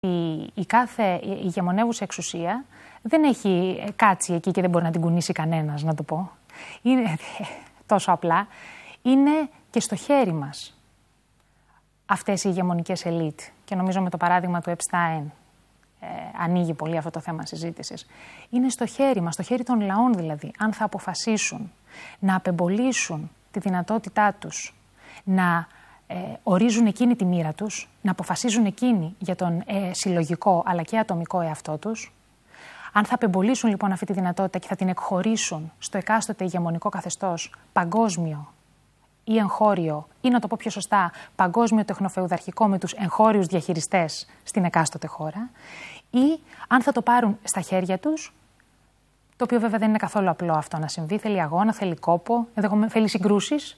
Η κάθε ηγεμονεύουσα εξουσία δεν έχει κάτσει εκεί και δεν μπορεί να την κουνήσει κανένας, να το πω. Είναι τόσο απλά. Είναι και στο χέρι μας αυτές οι ηγεμονικές ελίτ. Και νομίζω με το παράδειγμα του Epstein ανοίγει πολύ αυτό το θέμα συζήτησης. Είναι στο χέρι μας, στο χέρι των λαών δηλαδή, αν θα αποφασίσουν να απεμπολίσουν τη δυνατότητά τους να ορίζουν εκείνη τη μοίρα τους, να αποφασίζουν εκείνοι για τον συλλογικό αλλά και ατομικό εαυτό τους. Αν θα απεμπολίσουν λοιπόν αυτή τη δυνατότητα και θα την εκχωρήσουν στο εκάστοτε ηγεμονικό καθεστώς παγκόσμιο ή εγχώριο, ή να το πω πιο σωστά, παγκόσμιο τεχνοφεουδαρχικό με τους εγχώριους διαχειριστές στην εκάστοτε χώρα, ή αν θα το πάρουν στα χέρια τους, το οποίο βέβαια δεν είναι καθόλου απλό αυτό να συμβεί, θέλει αγώνα, θέλει κόπο, θέλει συγκρούσεις.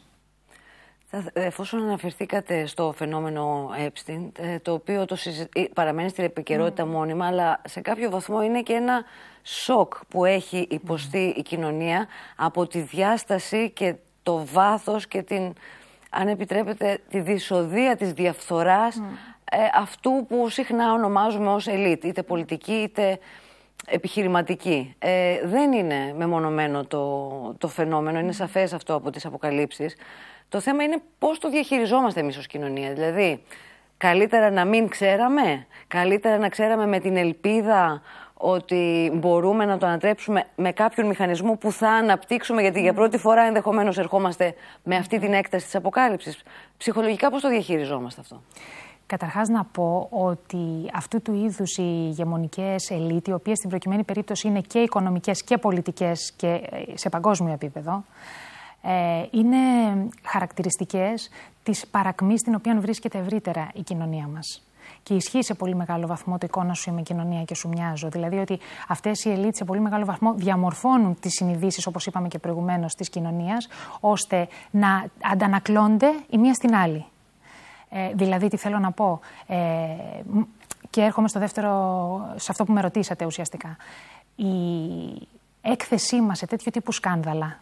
Εφόσον αναφερθήκατε στο φαινόμενο Epstein, το οποίο παραμένει στην επικαιρότητα μόνιμα, αλλά σε κάποιο βαθμό είναι και ένα σοκ που έχει υποστεί η κοινωνία από τη διάσταση και το βάθος και την, αν επιτρέπετε, τη δυσοδεία της διαφθοράς αυτού που συχνά ονομάζουμε ως ελίτ, είτε πολιτική είτε επιχειρηματική. Δεν είναι μεμονωμένο το φαινόμενο, είναι σαφές αυτό από τις αποκαλύψεις. Το θέμα είναι πώς το διαχειριζόμαστε εμείς ως κοινωνία. Δηλαδή, καλύτερα να μην ξέραμε, καλύτερα να ξέραμε με την ελπίδα ότι μπορούμε να το ανατρέψουμε με κάποιον μηχανισμό που θα αναπτύξουμε, γιατί για πρώτη φορά ενδεχομένως ερχόμαστε με αυτή την έκταση της αποκάλυψης. Ψυχολογικά πώς το διαχειριζόμαστε αυτό? Καταρχάς να πω ότι αυτού του είδους οι ηγεμονικές ελίτ, οι οποίες στην προκειμένη περίπτωση είναι και οικονομικές και πολιτικές και σε παγκόσμιο επίπεδο, είναι χαρακτηριστικές της παρακμής στην οποία βρίσκεται ευρύτερα η κοινωνία μας. Και ισχύει σε πολύ μεγάλο βαθμό το εικόνα σου είμαι κοινωνία και σου μοιάζω. Δηλαδή ότι αυτές οι ελίτ σε πολύ μεγάλο βαθμό διαμορφώνουν τις συνειδήσεις, όπως είπαμε και προηγουμένως, της κοινωνίας, ώστε να αντανακλώνται η μία στην άλλη. Δηλαδή, τι θέλω να πω, και έρχομαι στο δεύτερο, σε αυτό που με ρωτήσατε ουσιαστικά. Η έκθεσή μας σε τέτοιο τύπου σκάνδαλα,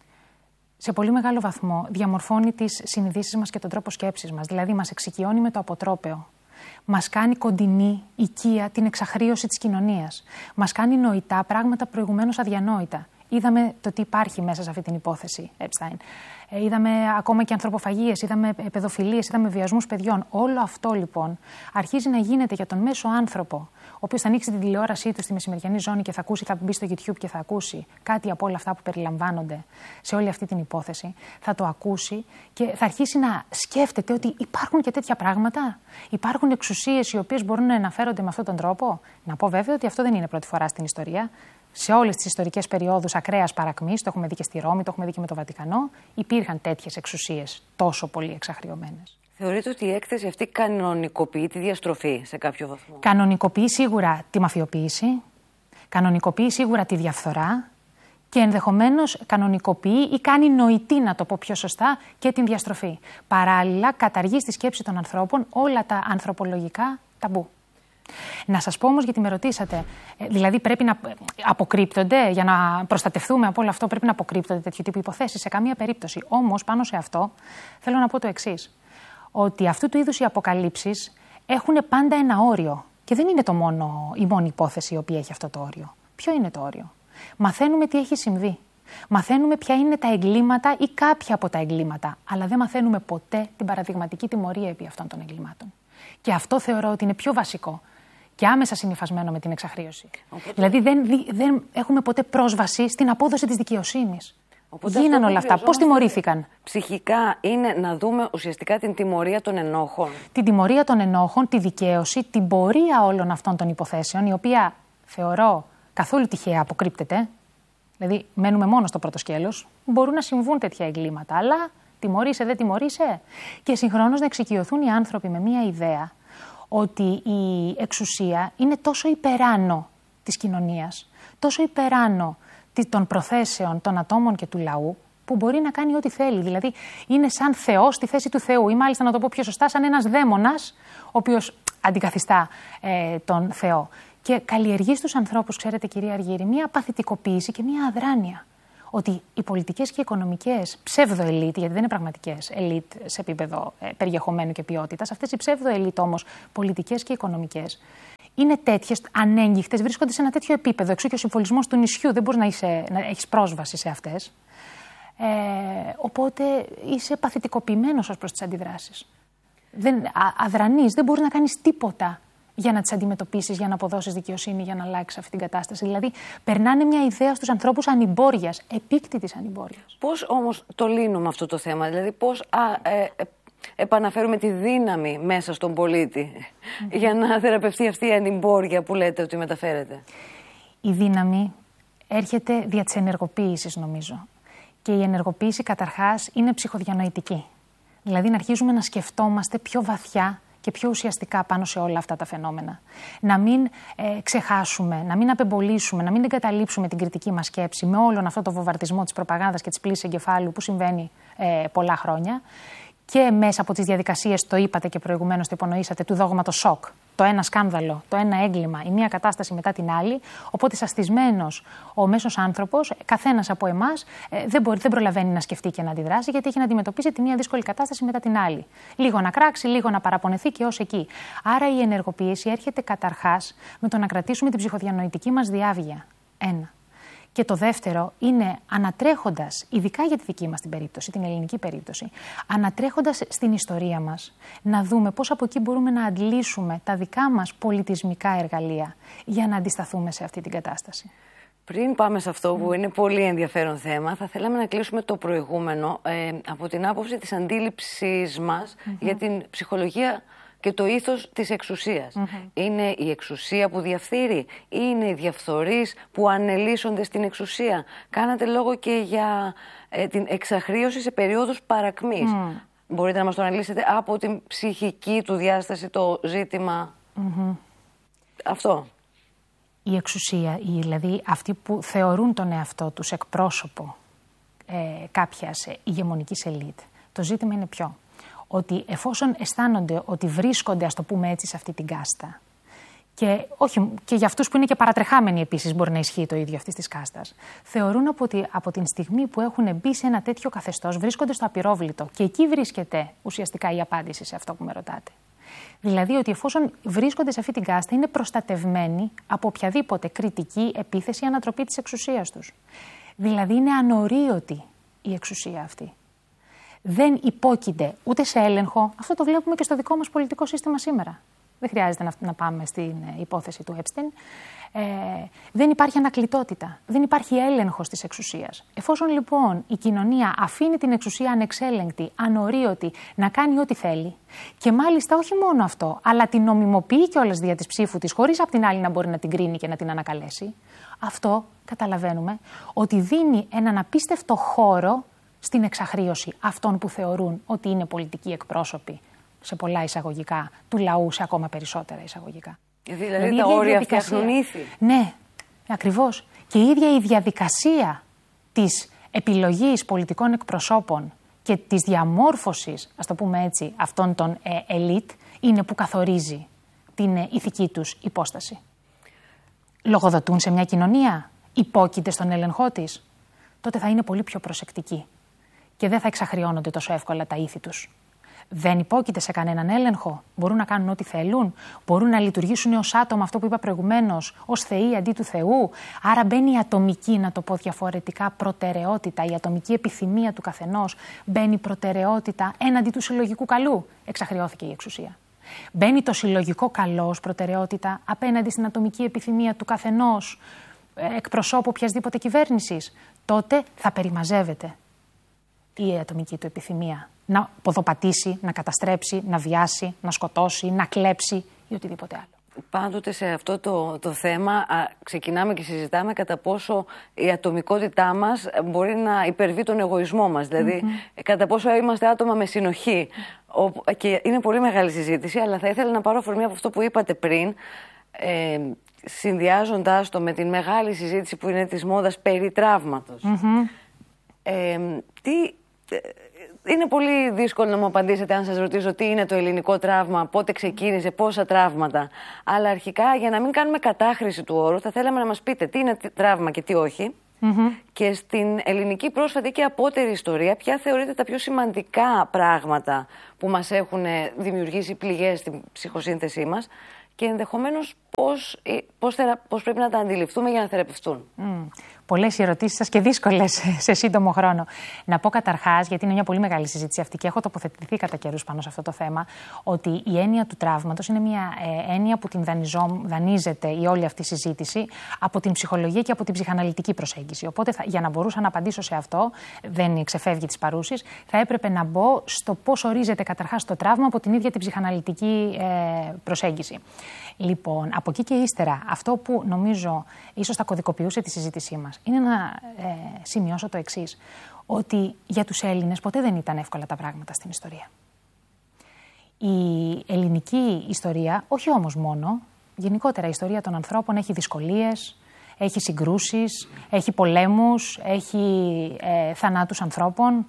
σε πολύ μεγάλο βαθμό διαμορφώνει τις συνειδήσεις μας και τον τρόπο σκέψης μας. Δηλαδή, μας εξοικειώνει με το αποτρόπαιο. Μας κάνει κοντινή, οικία, την εξαχρίωση της κοινωνίας. Μας κάνει νοητά πράγματα προηγουμένως αδιανόητα. Είδαμε το τι υπάρχει μέσα σε αυτή την υπόθεση, Epstein. Είδαμε ακόμα και ανθρωποφαγίες, είδαμε παιδοφιλίες, είδαμε βιασμούς παιδιών. Όλο αυτό λοιπόν αρχίζει να γίνεται για τον μέσο άνθρωπο, ο οποίος θα ανοίξει την τηλεόρασή του στη μεσημεριανή ζώνη και θα ακούσει, θα μπει στο YouTube και θα ακούσει κάτι από όλα αυτά που περιλαμβάνονται σε όλη αυτή την υπόθεση. Θα το ακούσει και θα αρχίσει να σκέφτεται ότι υπάρχουν και τέτοια πράγματα. Υπάρχουν εξουσίες οι οποίες μπορούν να αναφέρονται με αυτόν τον τρόπο. Να πω βέβαια ότι αυτό δεν είναι πρώτη φορά στην ιστορία. Σε όλες τις ιστορικές περιόδους ακραίας παρακμής, το έχουμε δει και στη Ρώμη, το έχουμε δει και με το Βατικανό, υπήρχαν τέτοιες εξουσίες τόσο πολύ εξαχριωμένες. Θεωρείτε ότι η έκθεση αυτή κανονικοποιεί τη διαστροφή σε κάποιο βαθμό? Κανονικοποιεί σίγουρα τη μαφιοποίηση, κανονικοποιεί σίγουρα τη διαφθορά και ενδεχομένως κανονικοποιεί ή κάνει νοητή, να το πω πιο σωστά, και την διαστροφή. Παράλληλα, καταργεί στη σκέψη των ανθρώπων όλα τα ανθρωπολογικά ταμπού. Να σας πω όμως, γιατί με ρωτήσατε, δηλαδή πρέπει να αποκρύπτονται, για να προστατευτούμε από όλο αυτό, πρέπει να αποκρύπτονται τέτοιου τύπου υποθέσεις? Σε καμία περίπτωση. Όμως, πάνω σε αυτό, θέλω να πω το εξής. Ότι αυτού του είδους οι αποκαλύψεις έχουν πάντα ένα όριο. Και δεν είναι η μόνη υπόθεση η οποία έχει αυτό το όριο. Ποιο είναι το όριο? Μαθαίνουμε τι έχει συμβεί. Μαθαίνουμε ποια είναι τα εγκλήματα ή κάποια από τα εγκλήματα. Αλλά δεν μαθαίνουμε ποτέ την παραδειγματική τιμωρία επί αυτών των εγκλημάτων. Και αυτό θεωρώ ότι είναι πιο βασικό και άμεσα συνυφασμένο με την εξαχρίωση. Δηλαδή δεν έχουμε ποτέ πρόσβαση στην απόδοση της δικαιοσύνης. Γίνανε όλα αυτά. Πώς τιμωρήθηκαν? Ψυχικά είναι να δούμε ουσιαστικά την τιμωρία των ενόχων. Την τιμωρία των ενόχων, τη δικαίωση, την πορεία όλων αυτών των υποθέσεων, η οποία θεωρώ καθόλου τυχαία αποκρύπτεται. Δηλαδή μένουμε μόνο στο πρώτο σκέλος. Μπορούν να συμβούν τέτοια εγκλήματα, αλλά τιμωρείσαι, δεν τιμωρείσαι. Και συγχρόνως να εξοικειωθούν οι άνθρωποι με μία ιδέα ότι η εξουσία είναι τόσο υπεράνω της κοινωνίας, τόσο υπεράνω των προθέσεων των ατόμων και του λαού, που μπορεί να κάνει ό,τι θέλει. Δηλαδή είναι σαν Θεός στη θέση του Θεού, ή μάλιστα, να το πω πιο σωστά, σαν ένας δαίμονας, ο οποίος αντικαθιστά τον Θεό. Και καλλιεργεί στους ανθρώπους, ξέρετε κυρία Αργύρη, μία παθητικοποίηση και μία αδράνεια. ότι οι πολιτικές και οι οικονομικές ψεύδο-ελίτ, γιατί δεν είναι πραγματικές ελίτ σε επίπεδο περιεχομένου και ποιότητας, αυτές οι ψεύδο-ελίτ όμως, πολιτικές και οικονομικές, είναι τέτοιες, ανέγγιχτες, βρίσκονται σε ένα τέτοιο επίπεδο. Εξού και ο συμφωλισμός του νησιού, δεν μπορείς να έχεις πρόσβαση σε αυτές. Οπότε είσαι παθητικοποιημένος ως προς τις αντιδράσεις. Αδρανής, δεν μπορείς να κάνεις τίποτα για να τις αντιμετωπίσεις, για να αποδώσεις δικαιοσύνη, για να αλλάξεις αυτή την κατάσταση. Δηλαδή, περνάνε μια ιδέα στους ανθρώπους ανημπόριας, επίκτητης ανημπόριας. Πώς όμως το λύνουμε αυτό το θέμα, δηλαδή πώς επαναφέρουμε τη δύναμη μέσα στον πολίτη για να θεραπευτεί αυτή η ανημπόρια που λέτε ότι μεταφέρεται? Η δύναμη έρχεται δια της ενεργοποίησης, νομίζω. Και η ενεργοποίηση καταρχάς είναι ψυχοδιανοητική. Δηλαδή να αρχίζουμε να σκεφτόμαστε πιο βαθιά και πιο ουσιαστικά πάνω σε όλα αυτά τα φαινόμενα. Να μην ξεχάσουμε, να μην απεμπολίσουμε, να μην εγκαταλείψουμε την κριτική μας σκέψη με όλον αυτό το βομβαρδισμό της προπαγάνδας και της πλύσης εγκεφάλου που συμβαίνει πολλά χρόνια. Και μέσα από τις διαδικασίες, το είπατε και προηγουμένως το υπονοήσατε, του δόγματος σοκ. Το ένα σκάνδαλο, το ένα έγκλημα, η μία κατάσταση μετά την άλλη. Οπότε, σαστισμένος ο μέσος άνθρωπος, καθένας από εμάς, δεν προλαβαίνει να σκεφτεί και να αντιδράσει, γιατί έχει να αντιμετωπίσει τη μία δύσκολη κατάσταση μετά την άλλη. Λίγο να κράξει, λίγο να παραπονεθεί και ως εκεί. Άρα, η ενεργοποίηση έρχεται καταρχάς με το να κρατήσουμε την ψυχοδιανοητική μας διάβγεια. Ένα. Και το δεύτερο είναι ανατρέχοντας, ειδικά για τη δική μας την περίπτωση, την ελληνική περίπτωση, ανατρέχοντας στην ιστορία μας, να δούμε πώς από εκεί μπορούμε να αντλήσουμε τα δικά μας πολιτισμικά εργαλεία για να αντισταθούμε σε αυτή την κατάσταση. Πριν πάμε σε αυτό που είναι πολύ ενδιαφέρον θέμα, θα θέλαμε να κλείσουμε το προηγούμενο από την άποψη της αντίληψής μας για την ψυχολογία και το ήθος της εξουσίας. Είναι η εξουσία που διαφθείρει ή είναι οι διαφθορείς που ανελίσσονται στην εξουσία? Κάνατε λόγο και για την εξαχρίωση σε περίοδους παρακμής. Μπορείτε να μας το αναλύσετε από την ψυχική του διάσταση το ζήτημα αυτό? Η εξουσία, δηλαδή αυτοί που θεωρούν τον εαυτό τους εκπρόσωπο κάποιας ηγεμονικής ελίτ, το ζήτημα είναι ποιο? Ότι εφόσον αισθάνονται ότι βρίσκονται, ας το πούμε έτσι, σε αυτή την κάστα, και όχι και για αυτούς που είναι και παρατρεχάμενοι επίσης μπορεί να ισχύει το ίδιο αυτής της κάστας, θεωρούν ότι από την στιγμή που έχουν μπει σε ένα τέτοιο καθεστώς βρίσκονται στο απειρόβλητο. Και εκεί βρίσκεται ουσιαστικά η απάντηση σε αυτό που με ρωτάτε. Δηλαδή ότι εφόσον βρίσκονται σε αυτή την κάστα είναι προστατευμένοι από οποιαδήποτε κριτική, επίθεση ή ανατροπή της εξουσίας τους. Δηλαδή είναι ανορίωτη η εξουσία αυτή. Δεν υπόκεινται ούτε σε έλεγχο. Αυτό το βλέπουμε και στο δικό μας πολιτικό σύστημα σήμερα. Δεν χρειάζεται να πάμε στην υπόθεση του Epstein. Δεν υπάρχει ανακλητότητα. Δεν υπάρχει έλεγχος της εξουσίας. Εφόσον λοιπόν η κοινωνία αφήνει την εξουσία ανεξέλεγκτη, ανορίωτη, να κάνει ό,τι θέλει, και μάλιστα όχι μόνο αυτό, αλλά την νομιμοποιεί κιόλας δια της ψήφου της, χωρίς απ' την άλλη να μπορεί να την κρίνει και να την ανακαλέσει, αυτό καταλαβαίνουμε ότι δίνει έναν απίστευτο χώρο στην εξαχρίωση αυτών που θεωρούν ότι είναι πολιτικοί εκπρόσωποι, σε πολλά εισαγωγικά, του λαού, σε ακόμα περισσότερα εισαγωγικά. Δηλαδή τα όρια φτιάχνουν ήθη. Ναι, ακριβώς. Και η ίδια η διαδικασία της επιλογής πολιτικών εκπροσώπων και της διαμόρφωσης, ας το πούμε έτσι, αυτών των ελίτ, είναι που καθορίζει την ηθική τους υπόσταση. Λογοδοτούν σε μια κοινωνία, υπόκειται στον έλεγχό της, τότε θα είναι πολύ πιο προσεκτικοί και δεν θα εξαχριώνονται τόσο εύκολα τα ήθη τους. Δεν υπόκειται σε κανέναν έλεγχο. Μπορούν να κάνουν ό,τι θέλουν. Μπορούν να λειτουργήσουν ως άτομα, αυτό που είπα προηγουμένως, ως θεοί αντί του Θεού. Άρα μπαίνει η ατομική, να το πω διαφορετικά, προτεραιότητα, η ατομική επιθυμία του καθενός. Μπαίνει προτεραιότητα έναντι του συλλογικού καλού. Εξαχριώθηκε η εξουσία. Μπαίνει το συλλογικό καλό ως προτεραιότητα απέναντι στην ατομική επιθυμία του καθενός, εκπροσώπου οποιασδήποτε κυβέρνησης. Τότε θα περιμαζεύεται η ατομική του επιθυμία να ποδοπατήσει, να καταστρέψει, να βιάσει, να σκοτώσει, να κλέψει ή οτιδήποτε άλλο. Πάντοτε σε αυτό το θέμα ξεκινάμε και συζητάμε κατά πόσο η ατομικότητά μας μπορεί να υπερβεί τον εγωισμό μας. Δηλαδή, κατά πόσο είμαστε άτομα με συνοχή. Και είναι πολύ μεγάλη συζήτηση, αλλά θα ήθελα να πάρω αφορμή από αυτό που είπατε πριν, συνδυάζοντάς το με την μεγάλη συζήτηση που είναι της μόδας περί τραύματος. Είναι πολύ δύσκολο να μου απαντήσετε αν σας ρωτήσω τι είναι το ελληνικό τραύμα, πότε ξεκίνησε, πόσα τραύματα. Αλλά αρχικά, για να μην κάνουμε κατάχρηση του όρου, θα θέλαμε να μας πείτε τι είναι τραύμα και τι όχι. Και στην ελληνική πρόσφατη και απότερη ιστορία, ποια θεωρείτε τα πιο σημαντικά πράγματα που μας έχουν δημιουργήσει πληγές στην ψυχοσύνθεσή μας και ενδεχομένως πώς πρέπει να τα αντιληφθούμε για να θεραπευτούν? Πολλές οι ερωτήσεις σας και δύσκολες σε σύντομο χρόνο. Να πω καταρχάς, γιατί είναι μια πολύ μεγάλη συζήτηση αυτή και έχω τοποθετηθεί κατά καιρούς πάνω σε αυτό το θέμα, ότι η έννοια του τραύματος είναι μια έννοια που την δανείζεται η όλη αυτή η συζήτηση από την ψυχολογία και από την ψυχαναλυτική προσέγγιση. Οπότε, για να μπορούσα να απαντήσω σε αυτό, δεν ξεφεύγει της παρούσης, θα έπρεπε να μπω στο πώς ορίζεται καταρχάς το τραύμα από την ίδια την ψυχαναλυτική προσέγγιση. Λοιπόν, από εκεί και ύστερα, αυτό που νομίζω ίσως θα κωδικοποιούσε τη συζήτησή μας είναι να σημειώσω το εξής, ότι για τους Έλληνες ποτέ δεν ήταν εύκολα τα πράγματα στην ιστορία. Η ελληνική ιστορία, όχι όμως μόνο, γενικότερα η ιστορία των ανθρώπων έχει δυσκολίες, έχει συγκρούσεις, έχει πολέμους, έχει θανάτους ανθρώπων.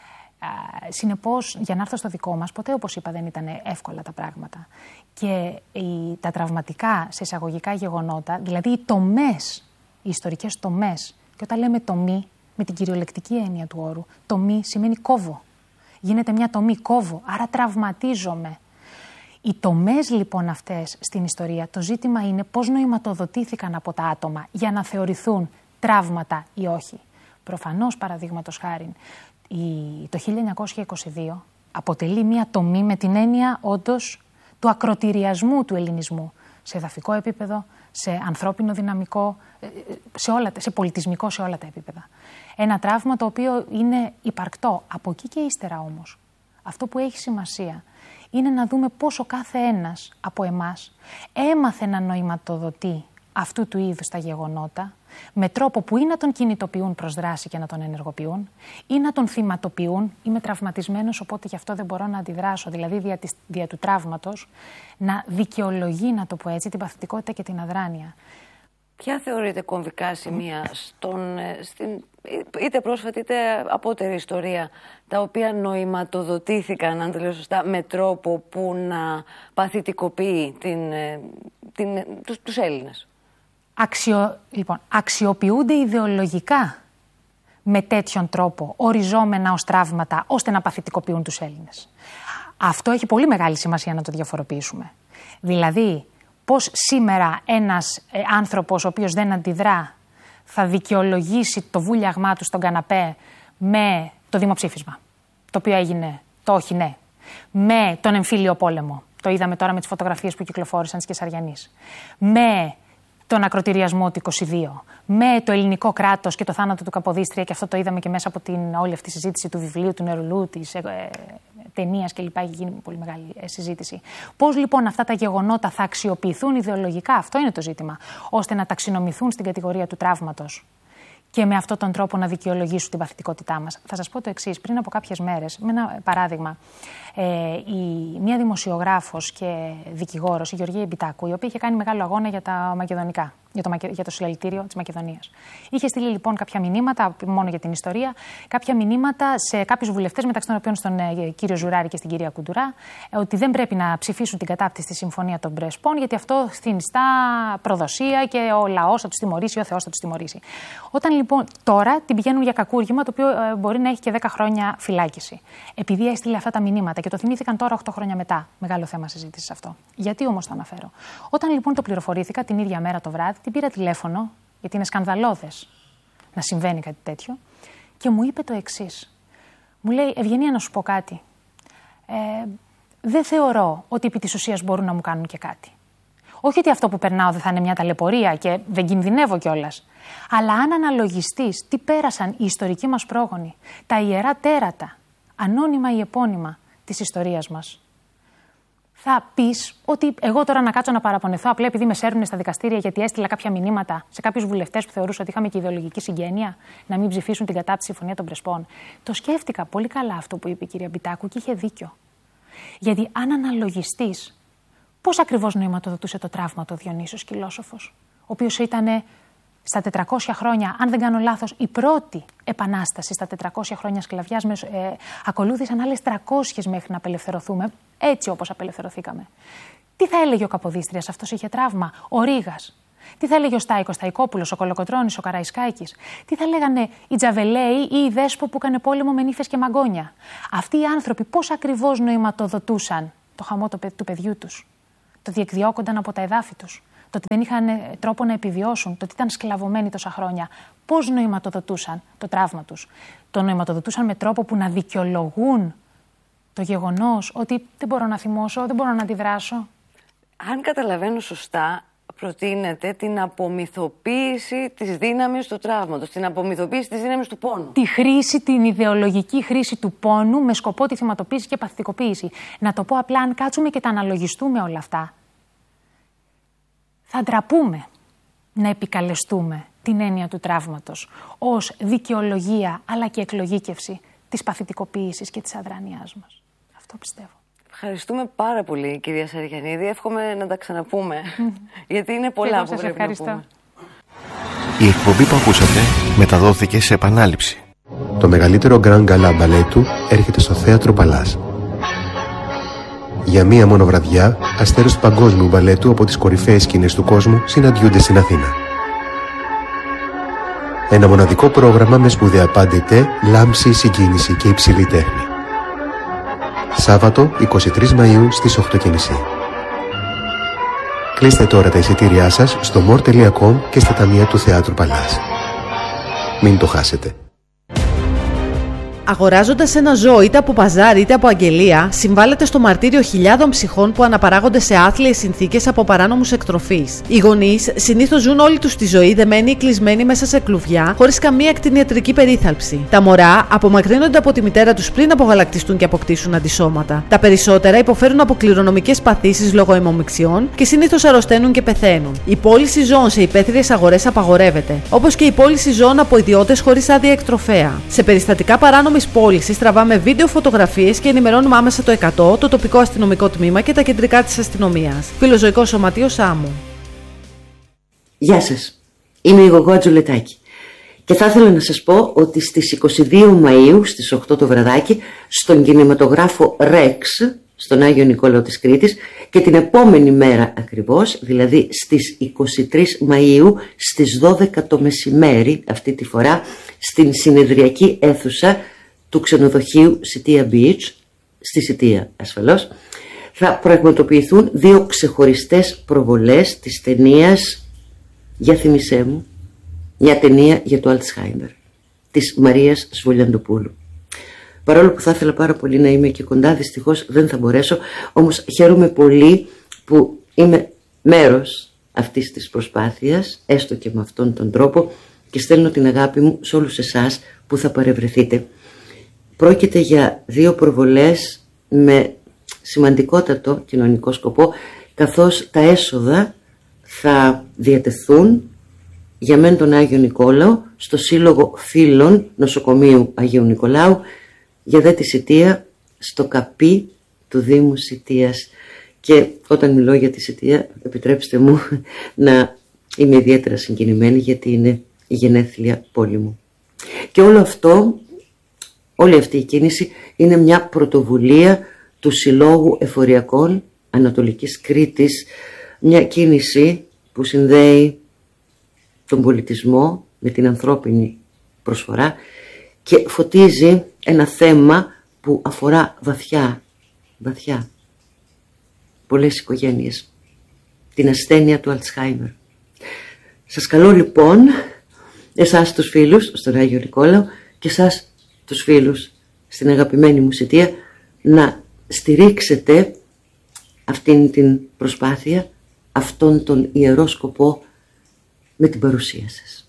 Συνεπώς, για να έρθω στο δικό μας, ποτέ, όπως είπα, δεν ήταν εύκολα τα πράγματα. Και τα τραυματικά σε εισαγωγικά γεγονότα, δηλαδή οι τομές, οι ιστορικές τομές, και όταν λέμε τομή, με την κυριολεκτική έννοια του όρου, τομή σημαίνει κόβω. Γίνεται μια τομή, κόβω, άρα τραυματίζομαι. Οι τομές λοιπόν αυτές στην ιστορία, το ζήτημα είναι πώς νοηματοδοτήθηκαν από τα άτομα για να θεωρηθούν τραύματα ή όχι. Προφανώς, παραδείγματος χάριν, το 1922 αποτελεί μια τομή με την έννοια όντως του ακροτηριασμού του ελληνισμού σε εδαφικό επίπεδο, σε ανθρώπινο δυναμικό, σε πολιτισμικό, σε όλα τα επίπεδα. Ένα τραύμα το οποίο είναι υπαρκτό. Από εκεί και ύστερα όμως, αυτό που έχει σημασία είναι να δούμε πόσο κάθε ένας από εμάς έμαθε να νοηματοδοτεί αυτού του είδους τα γεγονότα με τρόπο που ή να τον κινητοποιούν προς δράση και να τον ενεργοποιούν ή να τον θυματοποιούν. Είμαι τραυματισμένος, οπότε γι' αυτό δεν μπορώ να αντιδράσω. Δηλαδή, δια του τραύματος, να δικαιολογεί, να το πω έτσι, την παθητικότητα και την αδράνεια. Ποια θεωρείτε κομβικά σημεία στην είτε πρόσφατη είτε απότερη ιστορία, τα οποία νοηματοδοτήθηκαν, αν το λέω σωστά, με τρόπο που να παθητικοποιεί τους Έλληνες? Λοιπόν, αξιοποιούνται ιδεολογικά με τέτοιον τρόπο οριζόμενα ως τραύματα, ώστε να παθητικοποιούν τους Έλληνες. Αυτό έχει πολύ μεγάλη σημασία να το διαφοροποιήσουμε. Δηλαδή, πώς σήμερα ένας άνθρωπος ο οποίος δεν αντιδρά θα δικαιολογήσει το βούλιαγμά του στον καναπέ με το δημοψήφισμα, το οποίο έγινε το όχι ναι, με τον εμφύλιο πόλεμο, το είδαμε τώρα με τις φωτογραφίες που κυκλοφόρησαν της Κεσαριανής, με τον ακροτηριασμό του 22, με το ελληνικό κράτος και το θάνατο του Καποδίστρια, και αυτό το είδαμε και μέσα από όλη αυτή τη συζήτηση του βιβλίου, του Νερουλού, της ταινίας κλπ. Έχει γίνει πολύ μεγάλη συζήτηση. Πώς λοιπόν αυτά τα γεγονότα θα αξιοποιηθούν ιδεολογικά, αυτό είναι το ζήτημα, ώστε να ταξινομηθούν στην κατηγορία του τραύματος και με αυτόν τον τρόπο να δικαιολογήσουν την παθητικότητά μας. Θα σας πω το εξής. Πριν από κάποιες μέρες, με ένα παράδειγμα, μία δημοσιογράφος και δικηγόρος, η Γεωργία Εμπιτάκου, η οποία είχε κάνει μεγάλο αγώνα για τα μακεδονικά, για το συλλαλητήριο της Μακεδονίας. Είχε στείλει λοιπόν κάποια μηνύματα, μόνο για την ιστορία, κάποια μηνύματα σε κάποιους βουλευτές, μεταξύ των οποίων στον κύριο Ζουράρη και στην κυρία Κουντουρά, ότι δεν πρέπει να ψηφίσουν την κατάπτυστη στη Συμφωνία των Πρεσπών, γιατί αυτό συνιστά προδοσία και ο λαός θα τους τιμωρήσει, ο Θεός θα τους τιμωρήσει. Όταν λοιπόν τώρα την πηγαίνουν για κακούργημα, το οποίο μπορεί να έχει και 10 χρόνια φυλάκιση. Επειδή έστειλε αυτά τα μηνύματα και το θυμήθηκαν τώρα 8 χρόνια μετά. Μεγάλο θέμα συζήτησης αυτό. Γιατί όμως το αναφέρω? Όταν λοιπόν το πληροφορήθηκα την ίδια μέρα το βράδυ, την πήρα τηλέφωνο, γιατί είναι σκανδαλώδες να συμβαίνει κάτι τέτοιο, και μου είπε το εξής. Μου λέει: Ευγενία, να σου πω κάτι. Δεν θεωρώ ότι επί της ουσίας μπορούν να μου κάνουν και κάτι. Όχι ότι αυτό που περνάω δεν θα είναι μια ταλαιπωρία και δεν κινδυνεύω κιόλας. Αλλά αν αναλογιστείς τι πέρασαν οι ιστορικοί μας πρόγονοι, τα ιερά τέρατα, ανώνυμα ή επώνυμα της ιστορίας μας, θα πεις ότι εγώ τώρα να κάτσω να παραπονεθώ απλά επειδή με σέρνουν στα δικαστήρια γιατί έστειλα κάποια μηνύματα σε κάποιους βουλευτές που θεωρούσα ότι είχαμε και ιδεολογική συγγένεια να μην ψηφίσουν την κατάπτυστη Συμφωνία των Πρεσπών? Το σκέφτηκα πολύ καλά αυτό που είπε η κυρία Μπιτάκου και είχε δίκιο. Γιατί αν αναλογιστείς πώς ακριβώς νοηματοδοτούσε το τραύμα το Διονύσιος Κυλόσοφος, ο οποίος ήταν στα 400 χρόνια, αν δεν κάνω λάθος, η πρώτη επανάσταση στα 400 χρόνια σκλαβιάς, ακολούθησαν άλλες 300 μέχρι να απελευθερωθούμε, έτσι όπως απελευθερωθήκαμε. Τι θα έλεγε ο Καποδίστριας? Αυτός είχε τραύμα. Ο Ρήγας. Τι θα έλεγε ο Στάικος Σταϊκόπουλος, ο Κολοκοτρώνης, ο Καραϊσκάκης. Τι θα λέγανε οι Τζαβελέοι ή οι Δέσπο που έκανε πόλεμο με νύφες και μαγκόνια. Αυτοί οι άνθρωποι πώς ακριβώς νοηματοδοτούσαν το χαμό του παιδιού τους. Το διεκδιώκονταν από τα εδάφη τους. Το ότι δεν είχαν τρόπο να επιβιώσουν, το ότι ήταν σκλαβωμένοι τόσα χρόνια. Πώς νοηματοδοτούσαν το τραύμα τους. Το νοηματοδοτούσαν με τρόπο που να δικαιολογούν το γεγονός ότι δεν μπορώ να θυμώσω, δεν μπορώ να αντιδράσω. Αν καταλαβαίνω σωστά, προτείνεται την απομυθοποίηση της δύναμης του τραύματος, την απομυθοποίηση της δύναμης του πόνου. Τη χρήση, την ιδεολογική χρήση του πόνου με σκοπό τη θυματοποίηση και παθητικοποίηση. Να το πω απλά, αν κάτσουμε και τα αναλογιστούμε όλα αυτά, θα ντραπούμε να επικαλεστούμε την έννοια του τραύματος ως δικαιολογία αλλά και εκλογήκευση της παθητικοποίησης και της αδράνειάς μας. Αυτό πιστεύω. Ευχαριστούμε πάρα πολύ, κυρία Σαρικιανίδη. Εύχομαι να τα ξαναπούμε, γιατί είναι πολλά που πρέπει να πούμε. Η εκπομπή που ακούσατε μεταδόθηκε σε επανάληψη. Το μεγαλύτερο Grand Gala μπαλέτου έρχεται στο Θέατρο Παλάς. Για μία μόνο βραδιά, αστέρες του παγκόσμιου μπαλέτου από τις κορυφαίες σκηνές του κόσμου συναντιούνται στην Αθήνα. Ένα μοναδικό πρόγραμμα με σπουδαία πάντητε, λάμψη, συγκίνηση και υψηλή τέχνη. Σάββατο 23 Μαΐου στις 8:30. Κλείστε τώρα τα εισιτήριά σας στο more.com και στα ταμεία του Θεάτρου Παλάς. Μην το χάσετε. Αγοράζοντας ένα ζώο είτε από παζάρι είτε από αγγελία, συμβάλλεται στο μαρτύριο χιλιάδων ψυχών που αναπαράγονται σε άθλιες συνθήκες από παράνομους εκτροφείς. Οι γονείς συνήθως ζουν όλη τους τη ζωή δεμένοι ή κλεισμένοι μέσα σε κλουβιά, χωρίς καμία κτηνιατρική περίθαλψη. Τα μωρά απομακρύνονται από τη μητέρα τους πριν απογαλακτιστούν και αποκτήσουν αντισώματα. Τα περισσότερα υποφέρουν από κληρονομικές παθήσεις λόγω αιμομιξιών και συνήθως αρρωσταίνουν και πεθαίνουν. Η πώληση ζώων σε υπαίθριες αγορές απαγορεύεται, όπως και η πώληση ζώων από ιδιώτες χωρίς άδεια εκτροφέα. Σε περιστατικά παράνομης πώλησης τραβάμε βίντεο, φωτογραφίες και ενημερώνουμε άμεσα το 100, το τοπικό αστυνομικό τμήμα και τα κεντρικά της αστυνομίας. Φιλοζωικό Σωματείο Σάμου. Γεια σας. Είμαι η Γογό Ατζολετάκη. Και θα ήθελα να σας πω ότι στις 22 Μαΐου στις 8 το βραδάκι στον κινηματογράφο Rex στον Άγιο Νικόλαο της Κρήτης και την επόμενη μέρα ακριβώς, δηλαδή στις 23 Μαΐου στις 12 το μεσημέρι, αυτή τη φορά στην συνεδριακή αίθουσα του ξενοδοχείου Σιτία Beach, στη Σιτία ασφαλώς, θα πραγματοποιηθούν 2 ξεχωριστές προβολές της ταινίας «Για θυμισέ μου», μια ταινία για το Αλτσχάιμερ της Μαρίας Σβολιαντοπούλου. Παρόλο που θα ήθελα πάρα πολύ να είμαι και κοντά, δυστυχώς δεν θα μπορέσω, όμως χαίρομαι πολύ που είμαι μέρος αυτής της προσπάθειας, έστω και με αυτόν τον τρόπο, και στέλνω την αγάπη μου σε όλους εσάς που θα παρευρεθείτε. Πρόκειται για 2 προβολές με σημαντικότατο κοινωνικό σκοπό, καθώς τα έσοδα θα διατεθούν για μεν τον Άγιο Νικόλαο στο Σύλλογο Φίλων Νοσοκομείου Αγίου Νικολάου, για δε τη Σιτία στο ΚΑΠΗ του Δήμου Σιτίας. Και όταν μιλώ για τη Σιτία, επιτρέψτε μου να είμαι ιδιαίτερα συγκινημένη, γιατί είναι η γενέθλια πόλη μου. Και όλο αυτό, όλη αυτή η κίνηση είναι μια πρωτοβουλία του Συλλόγου Εφοριακών Ανατολικής Κρήτης, μια κίνηση που συνδέει τον πολιτισμό με την ανθρώπινη προσφορά και φωτίζει ένα θέμα που αφορά βαθιά πολλές οικογένειες, την ασθένεια του Αλτσχάιμερ. Σας καλώ λοιπόν, εσάς τους φίλους στον Άγιο Νικόλαο και εσάς τους φίλους στην αγαπημένη μου Σιτία, να στηρίξετε αυτήν την προσπάθεια, αυτόν τον ιερό σκοπό με την παρουσία σας.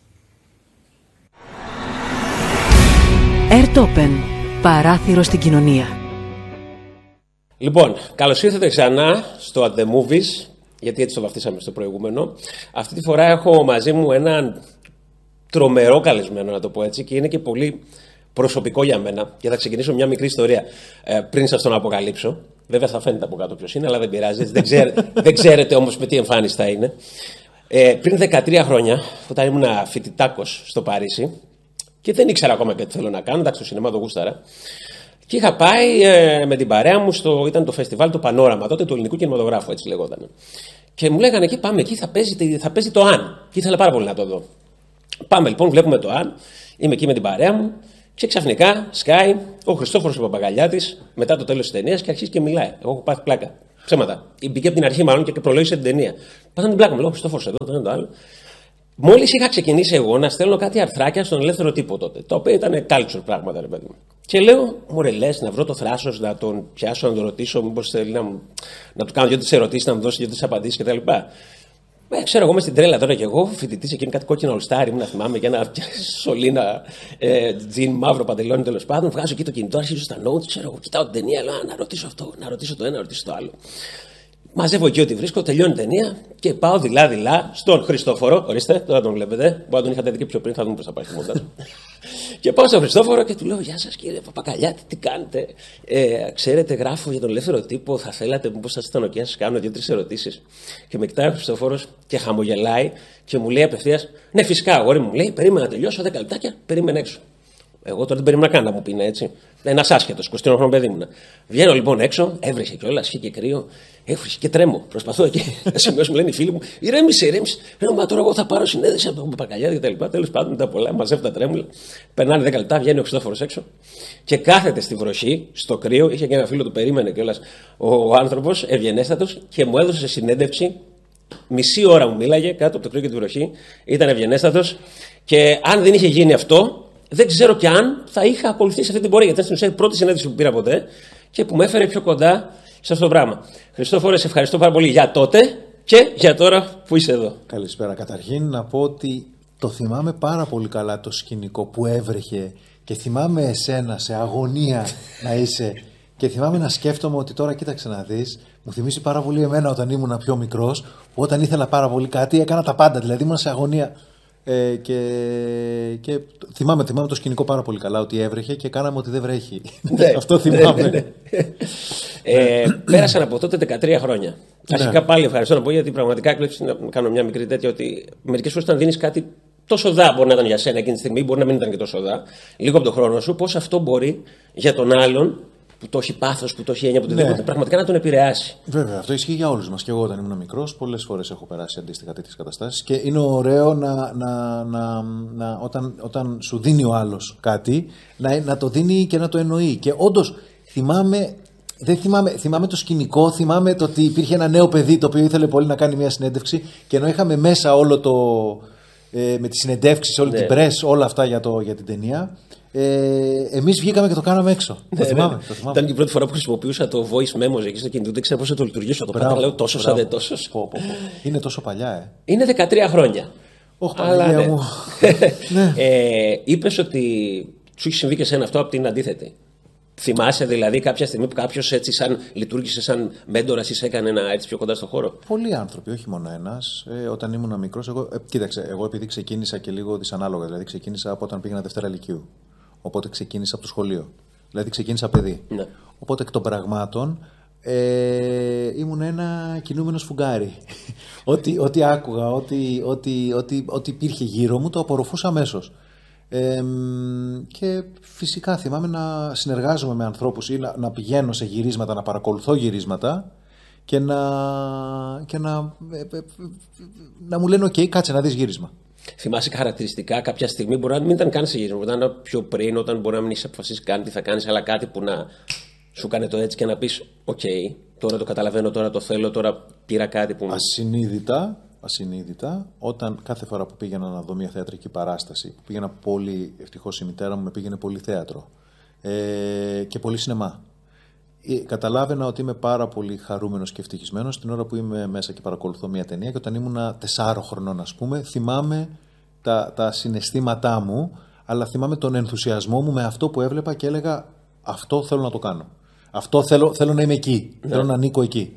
Airtopen, παράθυρο στην κοινωνία. Λοιπόν, καλώς ήρθατε ξανά στο At The Movies, γιατί έτσι το βαφτίσαμε στο προηγούμενο. Αυτή τη φορά έχω μαζί μου έναν τρομερό καλεσμένο, να το πω έτσι, και είναι και πολύ προσωπικό για μένα. Και θα ξεκινήσω μια μικρή ιστορία πριν σας τον αποκαλύψω. Βέβαια θα φαίνεται από κάτω ποιος είναι, αλλά δεν πειράζει. Δεν ξέρετε όμως με τι εμφάνιση θα είναι. Πριν 13 χρόνια, όταν ήμουν φοιτητάκος στο Παρίσι, και δεν ήξερα ακόμα και τι θέλω να κάνω, εντάξει, στο σινεμά το γούσταρα. Και είχα πάει με την παρέα μου ήταν το φεστιβάλ το Πανόραμα, τότε του ελληνικού κινηματογράφου, έτσι λεγόταν. Και μου λέγανε εκεί, πάμε εκεί, θα παίζει το Αν. Και ήθελα πάρα πολύ να το δω. Πάμε λοιπόν, βλέπουμε το Αν. Είμαι εκεί με την παρέα μου. Και ξαφνικά σκάει ο Χριστόφορος ο Παπαγκαλιάτης μετά το τέλος της ταινίας και αρχίζει και μιλάει. Εγώ έχω πάθει πλάκα. Ψέματα. Μπήκε από την αρχή μάλλον και προλόγησε την ταινία. Πάθαμε την πλάκα μου. Λέω Χριστόφορος εδώ, το ένα το άλλο. Μόλις είχα ξεκινήσει εγώ να στέλνω κάτι αρθράκια στον ελεύθερο τύπο τότε, τα οποία ήταν culture πράγματα, ρε παιδί μου. Και λέω, μωρέ, λες, να βρω το θράσος, να τον πιάσω, να τον ρωτήσω, μήπως θέλει να του κάνω δύο-τρεις ερωτήσεις, να μου δώσει δύο-τρεις απαντήσεις κτλ. Ξέρω εγώ είμαι στην τρέλα τώρα και εγώ, φοιτητής εκείνη κάτι κόκκινο ολστάρι μου να θυμάμαι και ένα σωλήνα τζιν μαύρο παντελόνι τέλος πάντων. Βγάζω εκεί το κινητό, αρχίζω στα notes, ξέρω εγώ, κοιτάω την ταινία, λέω να ρωτήσω αυτό, να ρωτήσω το ένα, να ρωτήσω το άλλο. Μαζεύω εκεί ό,τι βρίσκω, τελειώνει η ταινία και πάω δειλά-δειλά στον Χριστόφορο. Ορίστε, τώρα τον βλέπετε. Μπορεί να τον είχατε δει και πιο πριν, θα δούμε πώς θα πάει στη μοντάζ. Και πάω στον Χριστόφορο και του λέω: Γεια σας κύριε Παπαγκαλιάτη, τι κάνετε? Ξέρετε, γράφω για τον ελεύθερο τύπο. Θα θέλατε, μήπως σας ήταν οκ, σας κάνω δύο-τρεις ερωτήσεις? Και με κοιτάει ο Χριστόφορος και χαμογελάει και μου λέει απευθείας: Ναι, φυσικά, αγόρι μου, λέει, περίμενα να τελειώσω 10 λεπτάκια, περίμενε έξω. Εγώ τώρα δεν περίμενα καν να μου πει έτσι. Ένα άσχετο, 23 χρονών παιδί μου. Βγαίνω λοιπόν έξω, έβρεχε κιόλα, είχε και κρύο, έφρυσε και τρέμω. Προσπαθώ εκεί να σημειώσω, μου λένε οι φίλοι μου: Ηρέμησε. Μα τώρα εγώ θα πάρω συνέντευξη από τον Παπαγκαλιάτη κτλ. Τέλος πάντων, μετά πολλά, μαζεύω τα τρέμουλα. Περνάνε 10 λεπτά, βγαίνει ο Χριστόφορος έξω και κάθεται στη βροχή, στο κρύο. Είχε και ένα φίλο του, περίμενε κιόλα ο άνθρωπος, ευγενέστατος, και μου έδωσε συνέντευξη. Μισή ώρα μου μίλαγε κάτω από το κρύο και τη βροχή. Ήταν ευγενέστατος και αν δεν είχε γίνει αυτό. Δεν ξέρω κι αν θα είχα ακολουθήσει αυτή την πορεία, γιατί ήταν στην ουσία η πρώτη συνέντευξη που πήρα ποτέ και που με έφερε πιο κοντά σε αυτό το πράγμα. Χριστόφορε, σε ευχαριστώ πάρα πολύ για τότε και για τώρα που είσαι εδώ. Καλησπέρα. Καταρχήν να πω ότι το θυμάμαι πάρα πολύ καλά το σκηνικό που έβρεχε και θυμάμαι εσένα σε αγωνία να είσαι και θυμάμαι να σκέφτομαι ότι τώρα κοίταξε να δεις, μου θυμίσει πάρα πολύ εμένα όταν ήμουν πιο μικρός, που όταν ήθελα πάρα πολύ κάτι έκανα τα πάντα, δηλαδή ήμουν σε αγωνία. Και θυμάμαι το σκηνικό πάρα πολύ καλά, ότι έβρεχε και κάναμε ότι δεν βρέχει. Αυτό θυμάμαι. Πέρασαν από τότε 13 χρόνια. Αρχικά πάλι ευχαριστώ να πω, γιατί πραγματικά έκλεψε να κάνω μια μικρή τέτοια, ότι μερικές φορές όταν δίνεις κάτι τόσο δά, μπορεί να ήταν για σένα εκείνη τη στιγμή, μπορεί να μην ήταν και τόσο δά, λίγο από τον χρόνο σου, πώς αυτό μπορεί για τον άλλον που το έχει πάθος, που το έχει έννοια, που οτιδήποτε, πραγματικά να τον επηρεάσει. Βέβαια, αυτό ισχύει για όλους μας. Και εγώ όταν ήμουν μικρός, πολλές φορές έχω περάσει αντίστοιχα τέτοιες καταστάσεις. Και είναι ωραίο όταν σου δίνει ο άλλος κάτι, να το δίνει και να το εννοεί. Και όντως θυμάμαι το σκηνικό, θυμάμαι το ότι υπήρχε ένα νέο παιδί το οποίο ήθελε πολύ να κάνει μια συνέντευξη και ενώ είχαμε μέσα όλο το. Με τις συνεντεύξεις, όλη την press, όλα αυτά για την ταινία. Εμείς βγήκαμε και το κάναμε έξω. Το θυμάμαι. Ήταν και η πρώτη φορά που χρησιμοποιούσα το voice memos εκεί στο κινητό. Δεν ξέρω πώς θα το λειτουργήσω. Το πάντα λέω τόσο σαν δεν τόσο. Είναι τόσο παλιά, Είναι 13 χρόνια. Όχι, Παναγία μου. Είπες ότι σου έχει συμβεί και σένα αυτό από την αντίθετη. Θυμάσαι δηλαδή κάποια στιγμή που κάποιος έτσι σαν λειτουργήσε σαν μέντορας ή σε έκανε να έρθεις πιο κοντά στον χώρο? Πολλοί άνθρωποι, όχι μόνο ένας. Όταν ήμουν μικρός, κοίταξε, εγώ επειδή ξεκίνησα και λίγο δυσανάλογα, δηλαδή ξεκίνησα από όταν πήγαινα Δευτέρα Λυκείου. Οπότε ξεκίνησα από το σχολείο. Δηλαδή ξεκίνησα παιδί. Ναι. Οπότε εκ των πραγμάτων ήμουν ένα κινούμενο σφουγγάρι. Ό,τι άκουγα, ό,τι υπήρχε γύρω μου, το απορροφούσα αμέσως. Και φυσικά θυμάμαι να συνεργάζομαι με ανθρώπους ή να πηγαίνω σε γυρίσματα, να παρακολουθώ γυρίσματα και να μου λένε «ΟΚ, κάτσε να δεις γύρισμα». Θυμάσαι χαρακτηριστικά κάποια στιγμή, μπορεί να μην ήταν καν σε γύρισμα, μπορεί να ήταν πιο πριν, όταν μπορεί να μην έχεις αποφασίσει καν τι θα κάνεις, αλλά κάτι που να σου κάνει το έτσι και να πεις «ΟΚ, τώρα το καταλαβαίνω, τώρα το θέλω, τώρα πήρα κάτι που...» Ασυνείδητα, όταν κάθε φορά που πήγαινα να δω μια θεατρική παράσταση, που πήγαινα πολύ, ευτυχώς η μητέρα μου με πήγαινε πολύ θέατρο και πολύ σινεμά. Καταλάβαινα ότι είμαι πάρα πολύ χαρούμενος και ευτυχισμένος την ώρα που είμαι μέσα και παρακολουθώ μια ταινία, και όταν ήμουν 4 χρονών, ας πούμε, θυμάμαι τα συναισθήματά μου, αλλά θυμάμαι τον ενθουσιασμό μου με αυτό που έβλεπα και έλεγα αυτό θέλω να το κάνω. Αυτό θέλω να είμαι εκεί, θέλω να ανήκω εκεί.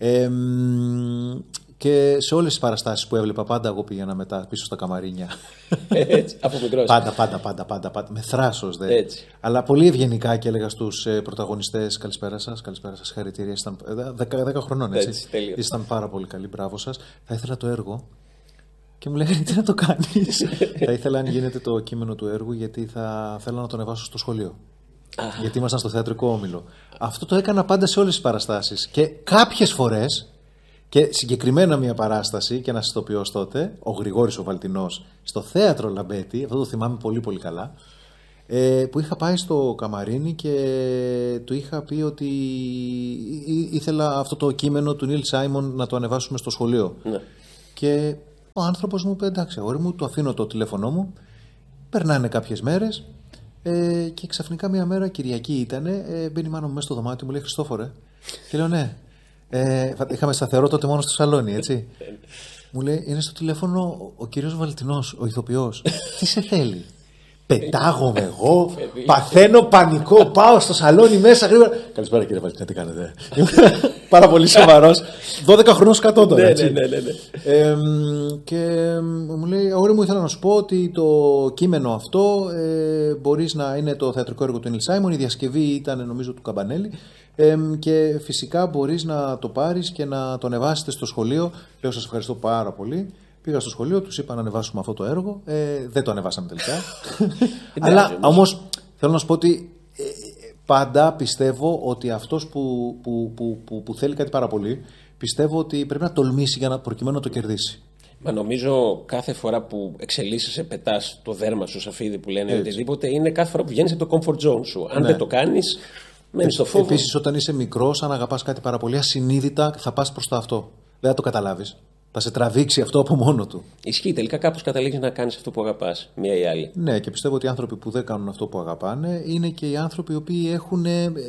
Και σε όλες τις παραστάσεις που έβλεπα, πάντα εγώ πήγαινα μετά πίσω στα καμαρίνια. Έτσι, από μικρός. Πάντα. Με θράσος, δε. Έτσι. Αλλά πολύ ευγενικά και έλεγα στους πρωταγωνιστές καλησπέρα σας, χαρητήρια. 10 χρονών, έτσι. Ήσταν πάρα πολύ καλοί, μπράβο σας. Θα ήθελα το έργο. Και μου λέγανε τι να το κάνεις. Θα ήθελα αν γίνεται το κείμενο του έργου, γιατί θα θέλω να το ανεβάσω στο σχολείο. Γιατί ήμασταν στο θεατρικό όμιλο. Αυτό το έκανα πάντα σε όλες τις παραστάσεις. Και κάποιες φορές Και συγκεκριμένα μια παράσταση, και ένας ηθοποιός τότε, ο Γρηγόρης ο Βαλτινός, στο θέατρο Λαμπέτη, αυτό το θυμάμαι πολύ πολύ καλά, που είχα πάει στο καμαρίνι και του είχα πει ότι ήθελα αυτό το κείμενο του Νίλ Σάιμον να το ανεβάσουμε στο σχολείο. Ναι. Και ο άνθρωπος μου είπε, εντάξει αγόρι μου, του αφήνω το τηλέφωνό μου, περνάνε κάποιες μέρες και ξαφνικά μια μέρα, Κυριακή ήτανε, μπαίνει η μάνα μου μέσα στο δωμάτιο, μου λέει, Χριστόφορε, και λέω ναι. Είχαμε σταθερό τότε μόνο στο σαλόνι, έτσι. Μου λέει, είναι στο τηλέφωνο ο κύριος Βαλτινός, ο ηθοποιός. Τι σε θέλει? Πετάγομαι εγώ, παθαίνω πανικό, πάω στο σαλόνι μέσα γρήγορα. Καλησπέρα κύριε Βαλτινά, τι κάνετε? Πάρα πολύ σοβαρός, 12 χρόνος κατώ τώρα, έτσι. Και μου λέει, αγόρι μου, ήθελα να σου πω ότι το κείμενο αυτό μπορείς να είναι το θεατρικό έργο του Νίλ Σάιμον, η διασκευή ήταν νομίζω του Καμπανέλη, και φυσικά μπορείς να το πάρεις και να το ανεβάσετε στο σχολείο. Λέω, σας ευχαριστώ πάρα πολύ. Πήγα στο σχολείο, τους είπα να ανεβάσουμε αυτό το έργο. Δεν το ανεβάσαμε τελικά. Αλλά όμως θέλω να σου πω ότι πάντα πιστεύω ότι αυτός που θέλει κάτι πάρα πολύ, πιστεύω ότι πρέπει να τολμήσει προκειμένου να το κερδίσει. Μα νομίζω κάθε φορά που εξελίσσεσαι, πετάς το δέρμα σου, σαφίδι που λένε, οτιδήποτε, είναι κάθε φορά που βγαίνεις από το comfort zone σου. Αν δεν το κάνεις, μένεις στο φόβο. Επίσης, όταν είσαι μικρός, αν αγαπάς κάτι πάρα πολύ, ασυνείδητα θα πας προς το αυτό. Δεν θα το καταλάβεις. Θα σε τραβήξει αυτό από μόνο του. Ισχύει, τελικά κάπως καταλήγεις να κάνεις αυτό που αγαπάς, μία ή άλλη. Ναι, και πιστεύω ότι οι άνθρωποι που δεν κάνουν αυτό που αγαπάνε είναι και οι άνθρωποι οι οποίοι έχουν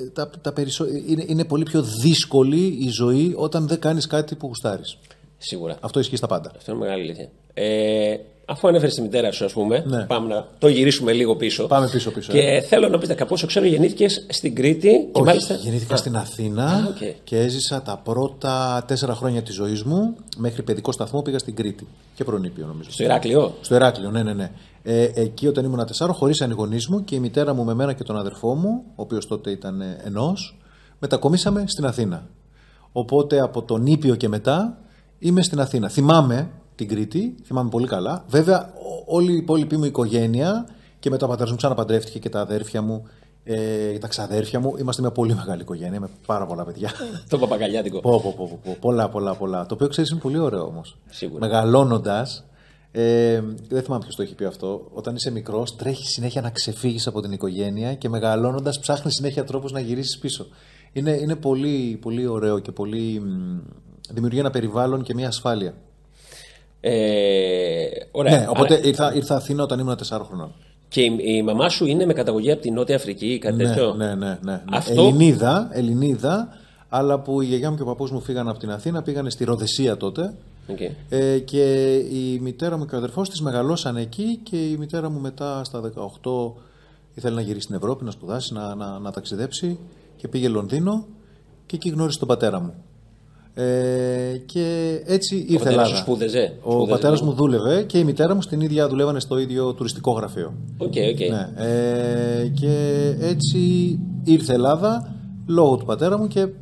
είναι πολύ πιο δύσκολη η ζωή όταν δεν κάνεις κάτι που γουστάρεις. Σίγουρα. Αυτό ισχύει στα πάντα. Αυτό είναι μεγάλη αλήθεια. Αφού ανέφερες τη μητέρα σου, ας πούμε, ναι, πάμε να το γυρίσουμε λίγο πίσω. Πάμε πίσω. Και θέλω να πεις, από όσο ξέρω, γεννήθηκες στην Κρήτη. Όχι, και μάλιστα... γεννήθηκα στην Αθήνα και έζησα τα πρώτα 4 χρόνια της ζωής μου. Μέχρι παιδικό σταθμό πήγα στην Κρήτη. Και προνήπιο, νομίζω. Στο Ηράκλειο. Στο Ηράκλειο, ναι. Εκεί όταν ήμουν 4, χωρίσαν οι γονείς μου και η μητέρα μου με μένα και τον αδερφό μου, ο οποίος τότε ήταν ενός, μετακομίσαμε στην Αθήνα. Οπότε από τον Ήπιο και μετά είμαι στην Αθήνα. Θυμάμαι την Κρήτη, θυμάμαι πολύ καλά. Βέβαια, όλη η υπόλοιπη μου οικογένεια και μετά ο πατέρας μου ξαναπαντρεύτηκε και τα αδέρφια μου, τα ξαδέρφια μου. Είμαστε μια πολύ μεγάλη οικογένεια με πάρα πολλά παιδιά. Το παπαγκαλιάτικο. Πολλά. Το οποίο ξέρεις είναι πολύ ωραίο όμως. Σίγουρα. Μεγαλώνοντας, δεν θυμάμαι ποιος το έχει πει αυτό. Όταν είσαι μικρός, τρέχεις συνέχεια να ξεφύγεις από την οικογένεια και μεγαλώνοντας ψάχνεις συνέχεια τρόπους να γυρίσεις πίσω. Είναι πολύ, πολύ ωραίο και πολύ. Δημιουργεί ένα περιβάλλον και μια ασφάλεια. Ωραία. Ναι, οπότε ήρθα Αθήνα όταν ήμουν 4 χρονών. Και η μαμά σου είναι με καταγωγή από τη Νότια Αφρική ή κάτι τέτοιο? Ναι. Αυτό... Ελληνίδα, αλλά που η γιαγιά μου και ο παππούς μου φύγαν από την Αθήνα, πήγανε στη Ροδεσία τότε. Okay. Και η μητέρα μου και ο αδερφός της μεγαλώσαν εκεί και η μητέρα μου μετά στα 18 ήθελε να γυρίσει στην Ευρώπη, να σπουδάσει, να ταξιδέψει και πήγε Λονδίνο και εκεί γνώρισε τον πατέρα μου. Και έτσι ήρθε Ελλάδα. Σου σπούδεζε. Ο πατέρας μου δούλευε και η μητέρα μου στην ίδια δουλεύανε στο ίδιο τουριστικό γραφείο. Okay. Ναι. Και έτσι ήρθε Ελλάδα λόγω του πατέρα μου και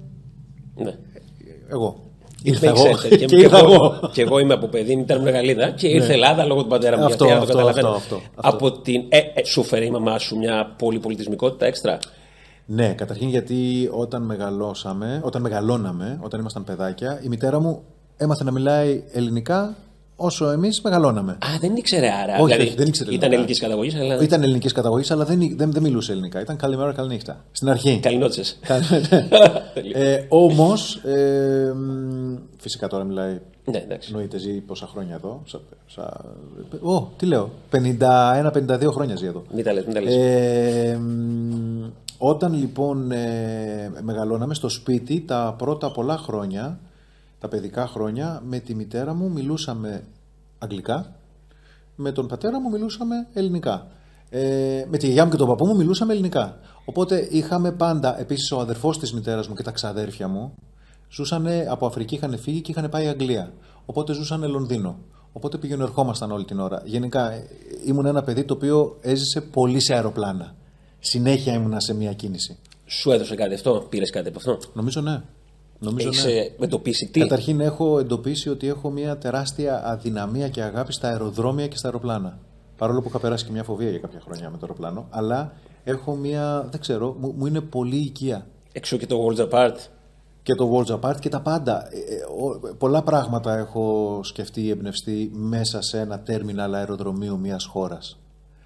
εγώ. Ήρθα εγώ. Και εγώ είμαι από παιδί, η μητέρα μου είναι Γαλλίδα και ήρθε Ελλάδα λόγω του πατέρα μου. Αυτό. Από την. Σου φέρει η μαμά σου μια πολυπολιτισμικότητα έξτρα? Ναι, καταρχήν γιατί όταν μεγαλώναμε, όταν ήμασταν παιδάκια, η μητέρα μου έμαθε να μιλάει ελληνικά όσο εμείς μεγαλώναμε. Α, δεν ήξερε άρα. Όχι, δηλαδή, δεν ήξερε. Ήταν ελληνικής καταγωγής, αλλά. Ήταν ελληνικής καταγωγής, αλλά δεν μιλούσε ελληνικά. Ήταν καλημέρα, καληνύχτα. Στην αρχή. Καληνότσες. Όμως, φυσικά τώρα μιλάει. Ναι, εντάξει. Εννοείται, ζει πόσα χρόνια εδώ. Τι λέω, 51-52 χρόνια ζει εδώ. Μην τα λες. Όταν λοιπόν μεγαλώναμε στο σπίτι, τα πρώτα πολλά χρόνια, τα παιδικά χρόνια, με τη μητέρα μου μιλούσαμε αγγλικά, με τον πατέρα μου μιλούσαμε ελληνικά. Με τη γιαγιά μου και τον παππού μου μιλούσαμε ελληνικά. Οπότε είχαμε πάντα, επίσης ο αδερφός της μητέρας μου και τα ξαδέρφια μου, ζούσανε από Αφρική, είχαν φύγει και είχαν πάει Αγγλία. Οπότε ζούσανε Λονδίνο. Οπότε πήγαινε ερχόμασταν όλη την ώρα. Γενικά ήμουν ένα παιδί το οποίο έζησε πολύ σε αεροπλάνα. Συνέχεια ήμουνα σε μια κίνηση. Σου έδωσε κάτι αυτό, πήρες κάτι από αυτό? Νομίζω ναι. Έχεις εντοπίσει τι? Καταρχήν έχω εντοπίσει ότι έχω μια τεράστια αδυναμία και αγάπη στα αεροδρόμια και στα αεροπλάνα. Παρόλο που είχα περάσει και μια φοβία για κάποια χρόνια με το αεροπλάνο, αλλά έχω μια, δεν ξέρω, μου είναι πολύ οικία. Εξού και το Worlds Apart και το Worlds Apart και τα πάντα. Πολλά πράγματα έχω σκεφτεί ή εμπνευστεί μέσα σε ένα τέρμιναλ αεροδρομίου μιας χώρας.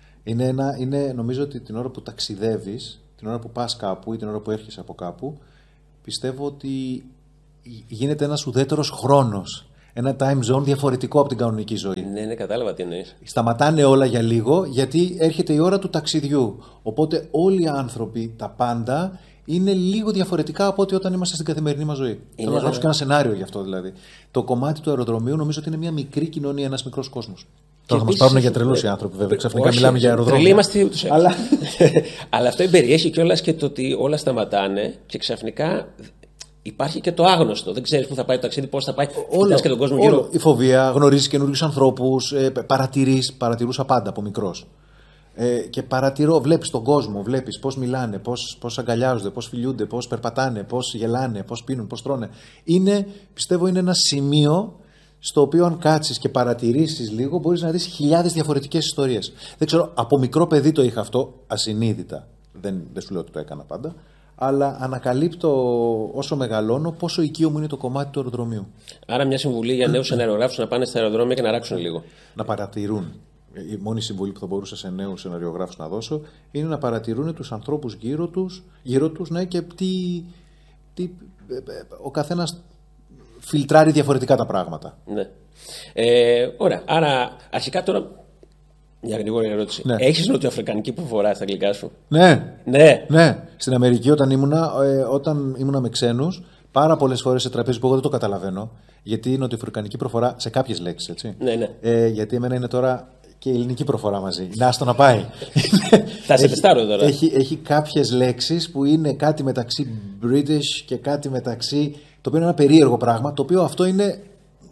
Νομίζω ότι την ώρα που ταξιδεύεις, την ώρα που πας κάπου ή την ώρα που έρχεσαι από κάπου, πιστεύω ότι γίνεται ένας ουδέτερος χρόνος. Ένα time zone διαφορετικό από την κανονική ζωή. Ναι, κατάλαβα τι εννοείς. Σταματάνε όλα για λίγο γιατί έρχεται η ώρα του ταξιδιού. Οπότε όλοι οι άνθρωποι, τα πάντα, είναι λίγο διαφορετικά από ό,τι όταν είμαστε στην καθημερινή μας ζωή. Θέλω να γράψω και ένα σενάριο γι' αυτό δηλαδή. Το κομμάτι του αεροδρομίου νομίζω ότι είναι μια μικρή κοινωνία, ένας μικρός κόσμος. Τώρα θα μας πάρουν για τρελούς οι άνθρωποι, βέβαια. Ξαφνικά μιλάμε για αεροδρόμια. Τρελοί είμαστε ούτως. Αλλά αυτό περιέχει κιόλας και το ότι όλα σταματάνε και ξαφνικά υπάρχει και το άγνωστο. Δεν ξέρεις πού θα πάει το ταξίδι, πώς θα πάει. Κοιτάς και τον κόσμο γύρω. Η φοβία, γνωρίζεις καινούριους ανθρώπους, παρατηρούσα πάντα από μικρός. Και βλέπεις τον κόσμο, βλέπεις πώς μιλάνε, πώς αγκαλιάζονται, πώς φιλιούνται, πώς περπατάνε, πώς γελάνε, πώς πίνουν, πώς τρώνε. Πιστεύω είναι ένα σημείο στο οποίο αν κάτσεις και παρατηρήσεις λίγο μπορείς να δεις χιλιάδες διαφορετικές ιστορίες. Δεν ξέρω, από μικρό παιδί το είχα αυτό ασυνείδητα. Δεν σου λέω ότι το έκανα πάντα. Αλλά ανακαλύπτω όσο μεγαλώνω πόσο οικείο μου είναι το κομμάτι του αεροδρομίου. Άρα, μια συμβουλή για νέους αερογράφους να πάνε στα αεροδρόμια και να ράξουν λίγο. Να παρατηρούν. Η μόνη συμβουλή που θα μπορούσα σε νέους σεναριογράφους να δώσω είναι να παρατηρούν τους ανθρώπους γύρω τους, ναι, και τι ο καθένας φιλτράρει διαφορετικά τα πράγματα. Ναι. Ωραία. Άρα, αρχικά τώρα. Μια γρήγορη ερώτηση. Ναι. Έχεις νοτιοαφρικανική προφορά στα αγγλικά σου? Ναι. Στην Αμερική όταν ήμουνα με ξένους, πάρα πολλές φορές σε τραπέζι που εγώ δεν το καταλαβαίνω, γιατί η νοτιοαφρικανική προφορά σε κάποιες λέξεις, έτσι. Ναι. Γιατί εμένα είναι τώρα και η ελληνική προφορά μαζί. Να στο να πάει. Θα σε τεστάρω τώρα. Έχει κάποιες λέξεις που είναι κάτι μεταξύ British και κάτι μεταξύ. Το οποίο είναι ένα περίεργο πράγμα, το οποίο αυτό είναι.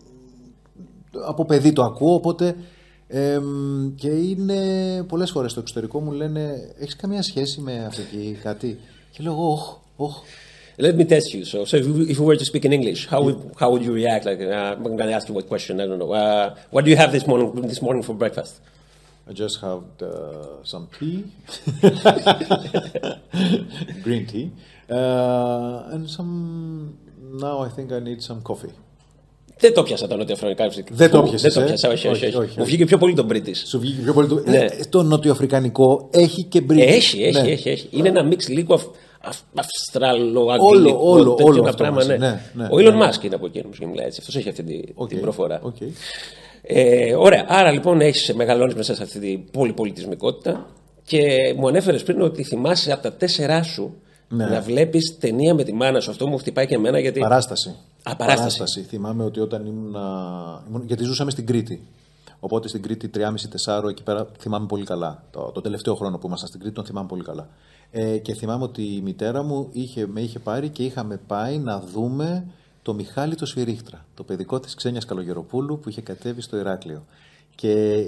Από παιδί το ακούω, οπότε. Και είναι πολλές φορές στο εξωτερικό μου λένε έχεις καμία σχέση με Αφρική κάτι και λέω όχι. Let me test you. So if you were to speak in English, how would you react? Like, I'm going to ask you a question. I don't know. What do you have this morning for breakfast? I just have some tea, green tea, and some. Now I think I need some coffee. Δεν το πιάσα τα νοτιοαφρικανικά. Δεν το πιάσα. Όχι. Μου βγήκε πιο πολύ το British. Σου βγήκε πιο πολύ το. Ναι. Το νοτιοαφρικανικό έχει και British. Έχει. Είναι ένα μίξ λίγο αυστραλο-αγγλικό. Όλο αυτό. Πράγμα, ναι. Ο Elon Musk είναι από εκείνους και μιλάει έτσι. Αυτός έχει αυτή την προφορά. Ωραία. Άρα λοιπόν έχεις μεγαλώνεις μέσα σε αυτή την πολυπολιτισμικότητα και μου ανέφερες πριν ότι θυμάσαι από τα 4 σου. Ναι. Να βλέπεις ταινία με τη μάνα σου. Αυτό μου χτυπάει και εμένα γιατί. Παράσταση. Θυμάμαι ότι όταν ήμουν. Γιατί ζούσαμε στην Κρήτη. Οπότε στην Κρήτη 3,5-4 εκεί πέρα θυμάμαι πολύ καλά. Το τελευταίο χρόνο που ήμασταν στην Κρήτη τον θυμάμαι πολύ καλά. Και θυμάμαι ότι η μητέρα μου με είχε πάρει και είχαμε πάει να δούμε το Μιχάλη το Σφυρίχτρα. Το παιδικό της Ξένιας Καλογεροπούλου που είχε κατέβει στο Ηράκλειο. Και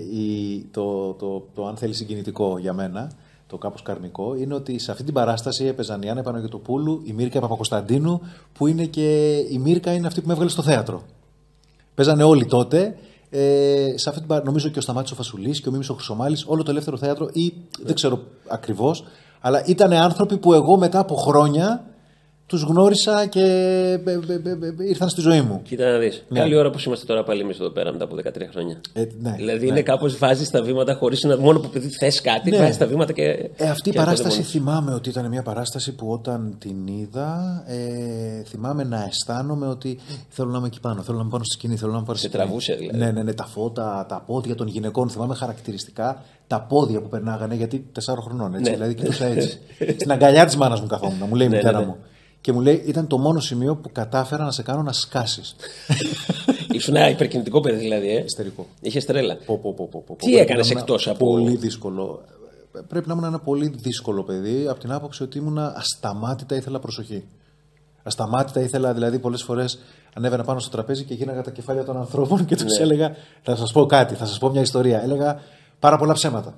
το αν θέλει συγκινητικό για μένα. Το κάπως καρμικό, είναι ότι σε αυτή την παράσταση έπαιζαν η Άννα Παναγιωτοπούλου, η Μύρκα Παπακοσταντίνου, που είναι και η Μύρκα είναι αυτή που με έβγαλε στο θέατρο. Παίζανε όλοι τότε, σε αυτή την, νομίζω και ο Σταμάτης ο Φασουλής και ο Μίμης ο Χρυσομάλης, όλο το ελεύθερο θέατρο ή δεν ξέρω ακριβώς, αλλά ήταν άνθρωποι που εγώ μετά από χρόνια τους γνώρισα και ήρθαν στη ζωή μου. Κοίτα να δεις. Ναι. Καλή ώρα που είμαστε τώρα πάλι εμείς εδώ πέρα μετά από 13 χρόνια. Ναι, δηλαδή είναι κάπως βάζεις τα βήματα χωρίς να. Μόνο που επειδή θες κάτι, βάζεις τα βήματα και. Αυτή η παράσταση θυμάμαι ότι ήταν μια παράσταση που όταν την είδα, θυμάμαι να αισθάνομαι ότι θέλω να είμαι εκεί πάνω, θέλω να είμαι πάνω στη σκηνή, θέλω να είμαι πάνω στη σκηνή. Σε τραβούσε δηλαδή. Ναι, τα φώτα, τα πόδια των γυναικών. Θυμάμαι χαρακτηριστικά τα πόδια που περνάγανε γιατί 4 χρονών. Έτσι, δηλαδή κοιτούσα έτσι. Στην αγκαλιά της μάνας μου καθόμουν, μου λέει η μητέρα μου. Και μου λέει, ήταν το μόνο σημείο που κατάφερα να σε κάνω να σκάσεις. Ήσουν ένα υπερκινητικό παιδί, δηλαδή. Ιστερικό. Είχες τρέλα. Τι έκανες εκτός από. Πολύ δύσκολο. Πρέπει να ήμουν ένα πολύ δύσκολο παιδί, από την άποψη ότι ήμουν ασταμάτητα ήθελα προσοχή. Ασταμάτητα ήθελα, δηλαδή, πολλές φορές ανέβαινα πάνω στο τραπέζι και γίναγα τα κεφάλια των ανθρώπων και τους έλεγα, θα σας πω κάτι, θα σας πω μια ιστορία. Έλεγα πάρα πολλά ψέματα.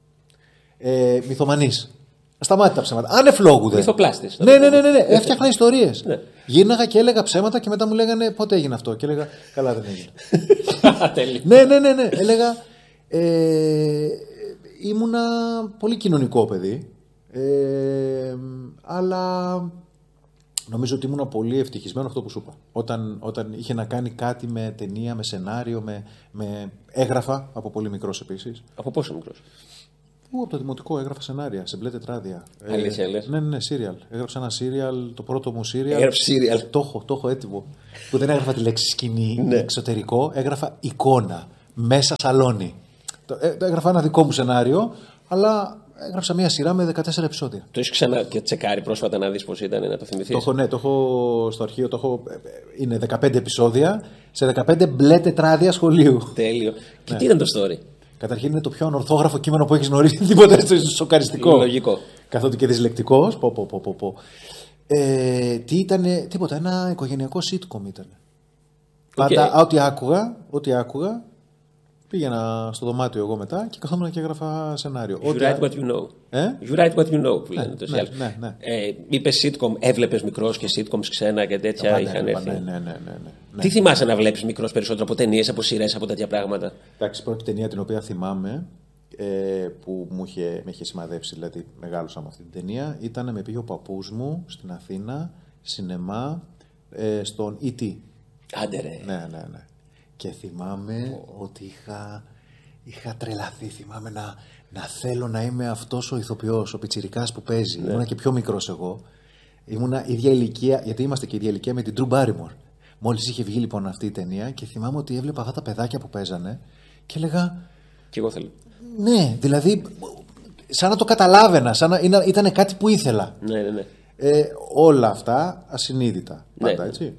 Μυθομανής. Σταμάτητα ψέματα. Ανεφλόγουδε. Μυθοπλάστης. Ναι. Έφτιαχνα ιστορίες. Ναι. Γύρναγα και έλεγα ψέματα και μετά μου λέγανε πότε έγινε αυτό. Και έλεγα καλά δεν έγινε. Ναι. Έλεγα. Ήμουνα πολύ κοινωνικό παιδί. Αλλά νομίζω ότι ήμουν πολύ ευτυχισμένο αυτό που σου είπα. Όταν είχε να κάνει κάτι με ταινία, με σενάριο, με έγραφα από πολύ μικρός επίσης. Από πόσο μικρός? Από το δημοτικό έγραφα σενάρια, σε μπλε τετράδια. Αλήθεια λες? Ναι, σύριαλ. Έγραψα ένα σύριαλ, το πρώτο μου σύριαλ. Έγραψε σύριαλ. Το έχω έτοιμο. Που δεν έγραφα τη λέξη σκηνή, εξωτερικό, έγραφα εικόνα, μέσα σαλόνι. Έγραφα ένα δικό μου σενάριο, αλλά έγραψα μια σειρά με 14 επεισόδια. Το έχεις ξανά και τσεκάρει πρόσφατα να δεις πώς ήταν, να το θυμηθείς? Το έχω στο αρχείο, είναι 15 επεισόδια σε 15 μπλε τετράδια σχολείου. Τέλειο. Και τι ήταν το story? Καταρχήν είναι το πιο ανορθόγραφο κείμενο που έχεις γνωρίσει τίποτα, σοκαριστικό. Λογικό. Καθότι και δυσλεκτικός. Τι ήτανε, τίποτα, ένα οικογενειακό sitcom ήταν. Πάντα ό,τι άκουγα, πήγαινα στο δωμάτιο εγώ μετά και καθόμουν και έγραφα σενάριο. You write what you know. You write what you know, που λένε το σιάλ. Είπες sitcom, έβλεπες μικρός και sitcoms ξένα και τέτοια είχαν έρθει. Ναι. Τι θυμάσαι να βλέπεις μικρός περισσότερο από ταινίες, από σειρές, από τέτοια πράγματα? Εντάξει, η πρώτη ταινία την οποία θυμάμαι που με είχε σημαδέψει, δηλαδή μεγάλωσα με αυτή την ταινία, με πήγε ο παππούς μου στην Αθήνα, σινεμά, στον E.T. Άντε ρε. Ναι. Και θυμάμαι ότι είχα τρελαθεί. Θυμάμαι να θέλω να είμαι αυτός ο ηθοποιός, ο πιτσιρικάς που παίζει. Ήμουνα και πιο μικρός εγώ. Ήμουνα ίδια ηλικία, γιατί είμαστε και ίδια ηλικία με την Drew Barrymore. Μόλις είχε βγει λοιπόν αυτή η ταινία και θυμάμαι ότι έβλεπα αυτά τα παιδάκια που παίζανε και έλεγα. Κι εγώ θέλω. Ναι, δηλαδή, σαν να το καταλάβαινα, σαν να ήταν κάτι που ήθελα. Ναι. Όλα αυτά ασυνείδητα. Πάντα, Ναι. έτσι.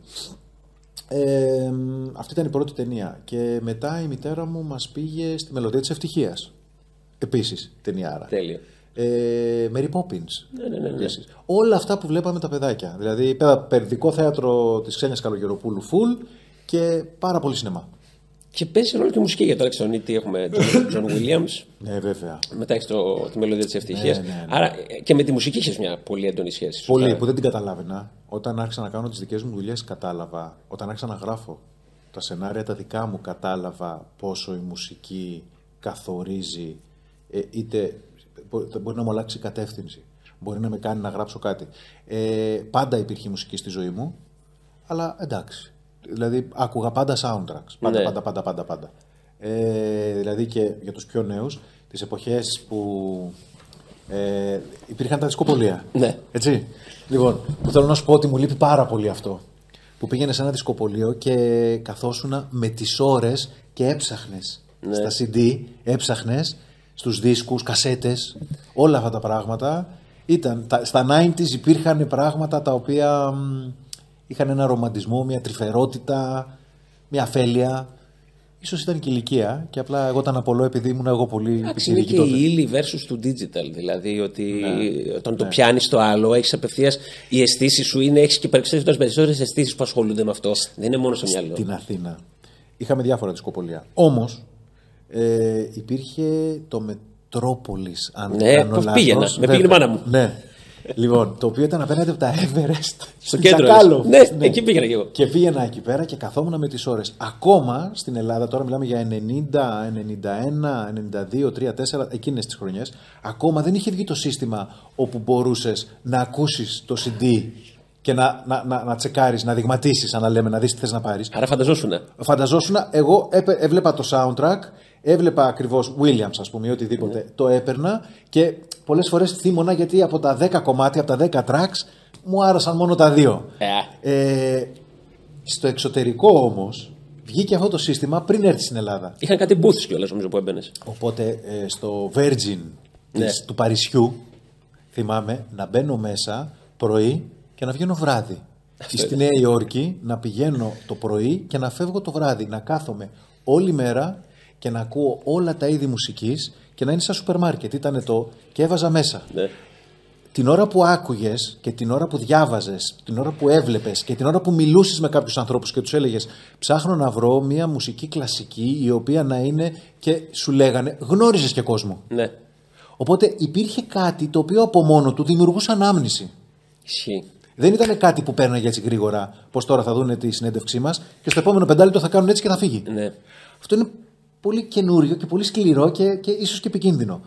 Αυτή ήταν η πρώτη ταινία. Και μετά η μητέρα μου μας πήγε στη Μελωδία της Ευτυχίας. Επίσης ταινιάρα. Τέλειο. Mary Poppins. Ναι. Όλα αυτά που βλέπαμε τα παιδάκια. Δηλαδή, παιδικό θέατρο της Ξένιας Καλογεροπούλου full και πάρα πολύ σινεμά. Και παίζει ρόλο και μουσική, για το Αλεξονίτη έχουμε τον John Williams. Ναι, βέβαια. Μετά έχει τη Μελωδία της Ευτυχίας. Ναι. Άρα και με τη μουσική έχει μια πολύ έντονη σχέση. Πολύ, που δεν την καταλάβαινα. Όταν άρχισα να κάνω τις δικές μου δουλειές, κατάλαβα. Όταν άρχισα να γράφω τα σενάρια τα δικά μου, κατάλαβα πόσο η μουσική καθορίζει. Είτε μπορεί να μου αλλάξει κατεύθυνση. Μπορεί να με κάνει να γράψω κάτι. Πάντα υπήρχε μουσική στη ζωή μου, αλλά εντάξει. Δηλαδή, άκουγα πάντα soundtracks. Πάντα. Δηλαδή και για τους πιο νέους, τις εποχές που υπήρχαν τα δισκοπολία. Ναι. Έτσι. Λοιπόν, που θέλω να σου πω ότι μου λείπει πάρα πολύ αυτό. Που πήγαινε σε ένα δισκοπολείο και καθόσουνα με τις ώρες και έψαχνες. Ναι. Στα CD, έψαχνες, στους δίσκους, κασέτες, όλα αυτά τα πράγματα. Στα 90s υπήρχαν πράγματα τα οποία είχαν ένα ρομαντισμό, μια τρυφερότητα, μια αφέλεια. Ίσως ήταν και ηλικία και απλά εγώ ήταν απολώ επειδή ήμουν εγώ πολύ πιτσιρίκι τότε. Είναι και η ύλη versus του digital. Δηλαδή ότι όταν το πιάνεις το άλλο, έχεις απευθείας οι αισθήσεις σου έχεις και περισσότερες αισθήσεις που ασχολούνται με αυτό. Δεν είναι μόνο στο μυαλό. Στην Αθήνα είχαμε διάφορα δισκοπολία. Όμως υπήρχε το Μετρόπολης, αν δεν κάνω λάθος. Πήγαινα. Με πήγαινε η μάνα μου. Ναι. Λοιπόν, το οποίο ήταν απέναντι από τα Everest. Στο κέντρο. Ναι, εκεί πήγαινα και εγώ. Και πήγαινα εκεί πέρα και καθόμουν με τις ώρες. Ακόμα στην Ελλάδα, τώρα μιλάμε για 90, 91, 92, 3, 4, εκείνες τις χρονιές, ακόμα δεν είχε βγει το σύστημα όπου μπορούσες να ακούσεις το CD και να τσεκάρεις, να δειγματίσεις, αν λέμε, να δεις τι θες να πάρεις. Άρα φανταζόσουνα. Εγώ έβλεπα το soundtrack, έβλεπα ακριβώς Williams, ας πούμε, ή οτιδήποτε. Το έπαιρνα και πολλές φορές θύμωνα γιατί από τα 10 κομμάτια, από τα 10 tracks, μου άρεσαν μόνο τα 2. Στο εξωτερικό όμως βγήκε αυτό το σύστημα πριν έρθει στην Ελλάδα. Είχαν κάτι booths κιόλας, νομίζω, που έμπαινες. Οπότε στο Virgin του Παρισιού θυμάμαι να μπαίνω μέσα πρωί και να βγαίνω βράδυ. Στη Νέα Υόρκη να πηγαίνω το πρωί και να φεύγω το βράδυ. Να κάθομαι όλη μέρα και να ακούω όλα τα είδη μουσικής και να είναι σαν σούπερ μάρκετ. Ήτανε και έβαζα μέσα. Ναι. Την ώρα που άκουγες και την ώρα που διάβαζες, την ώρα που έβλεπες και την ώρα που μιλούσες με κάποιους ανθρώπους και τους έλεγες ψάχνω να βρω μια μουσική κλασική η οποία να είναι και σου λέγανε γνώριζες και κόσμο. Ναι. Οπότε υπήρχε κάτι το οποίο από μόνο του δημιουργούσε ανάμνηση. Ισχύει. Δεν ήταν κάτι που παίρναγε έτσι γρήγορα, πως τώρα θα δουν τη συνέντευξή μας και στο επόμενο πεντάλεπτο θα κάνουν έτσι και θα φύγει. Ναι. Αυτό είναι πολύ καινούριο και πολύ σκληρό και ίσως και επικίνδυνο.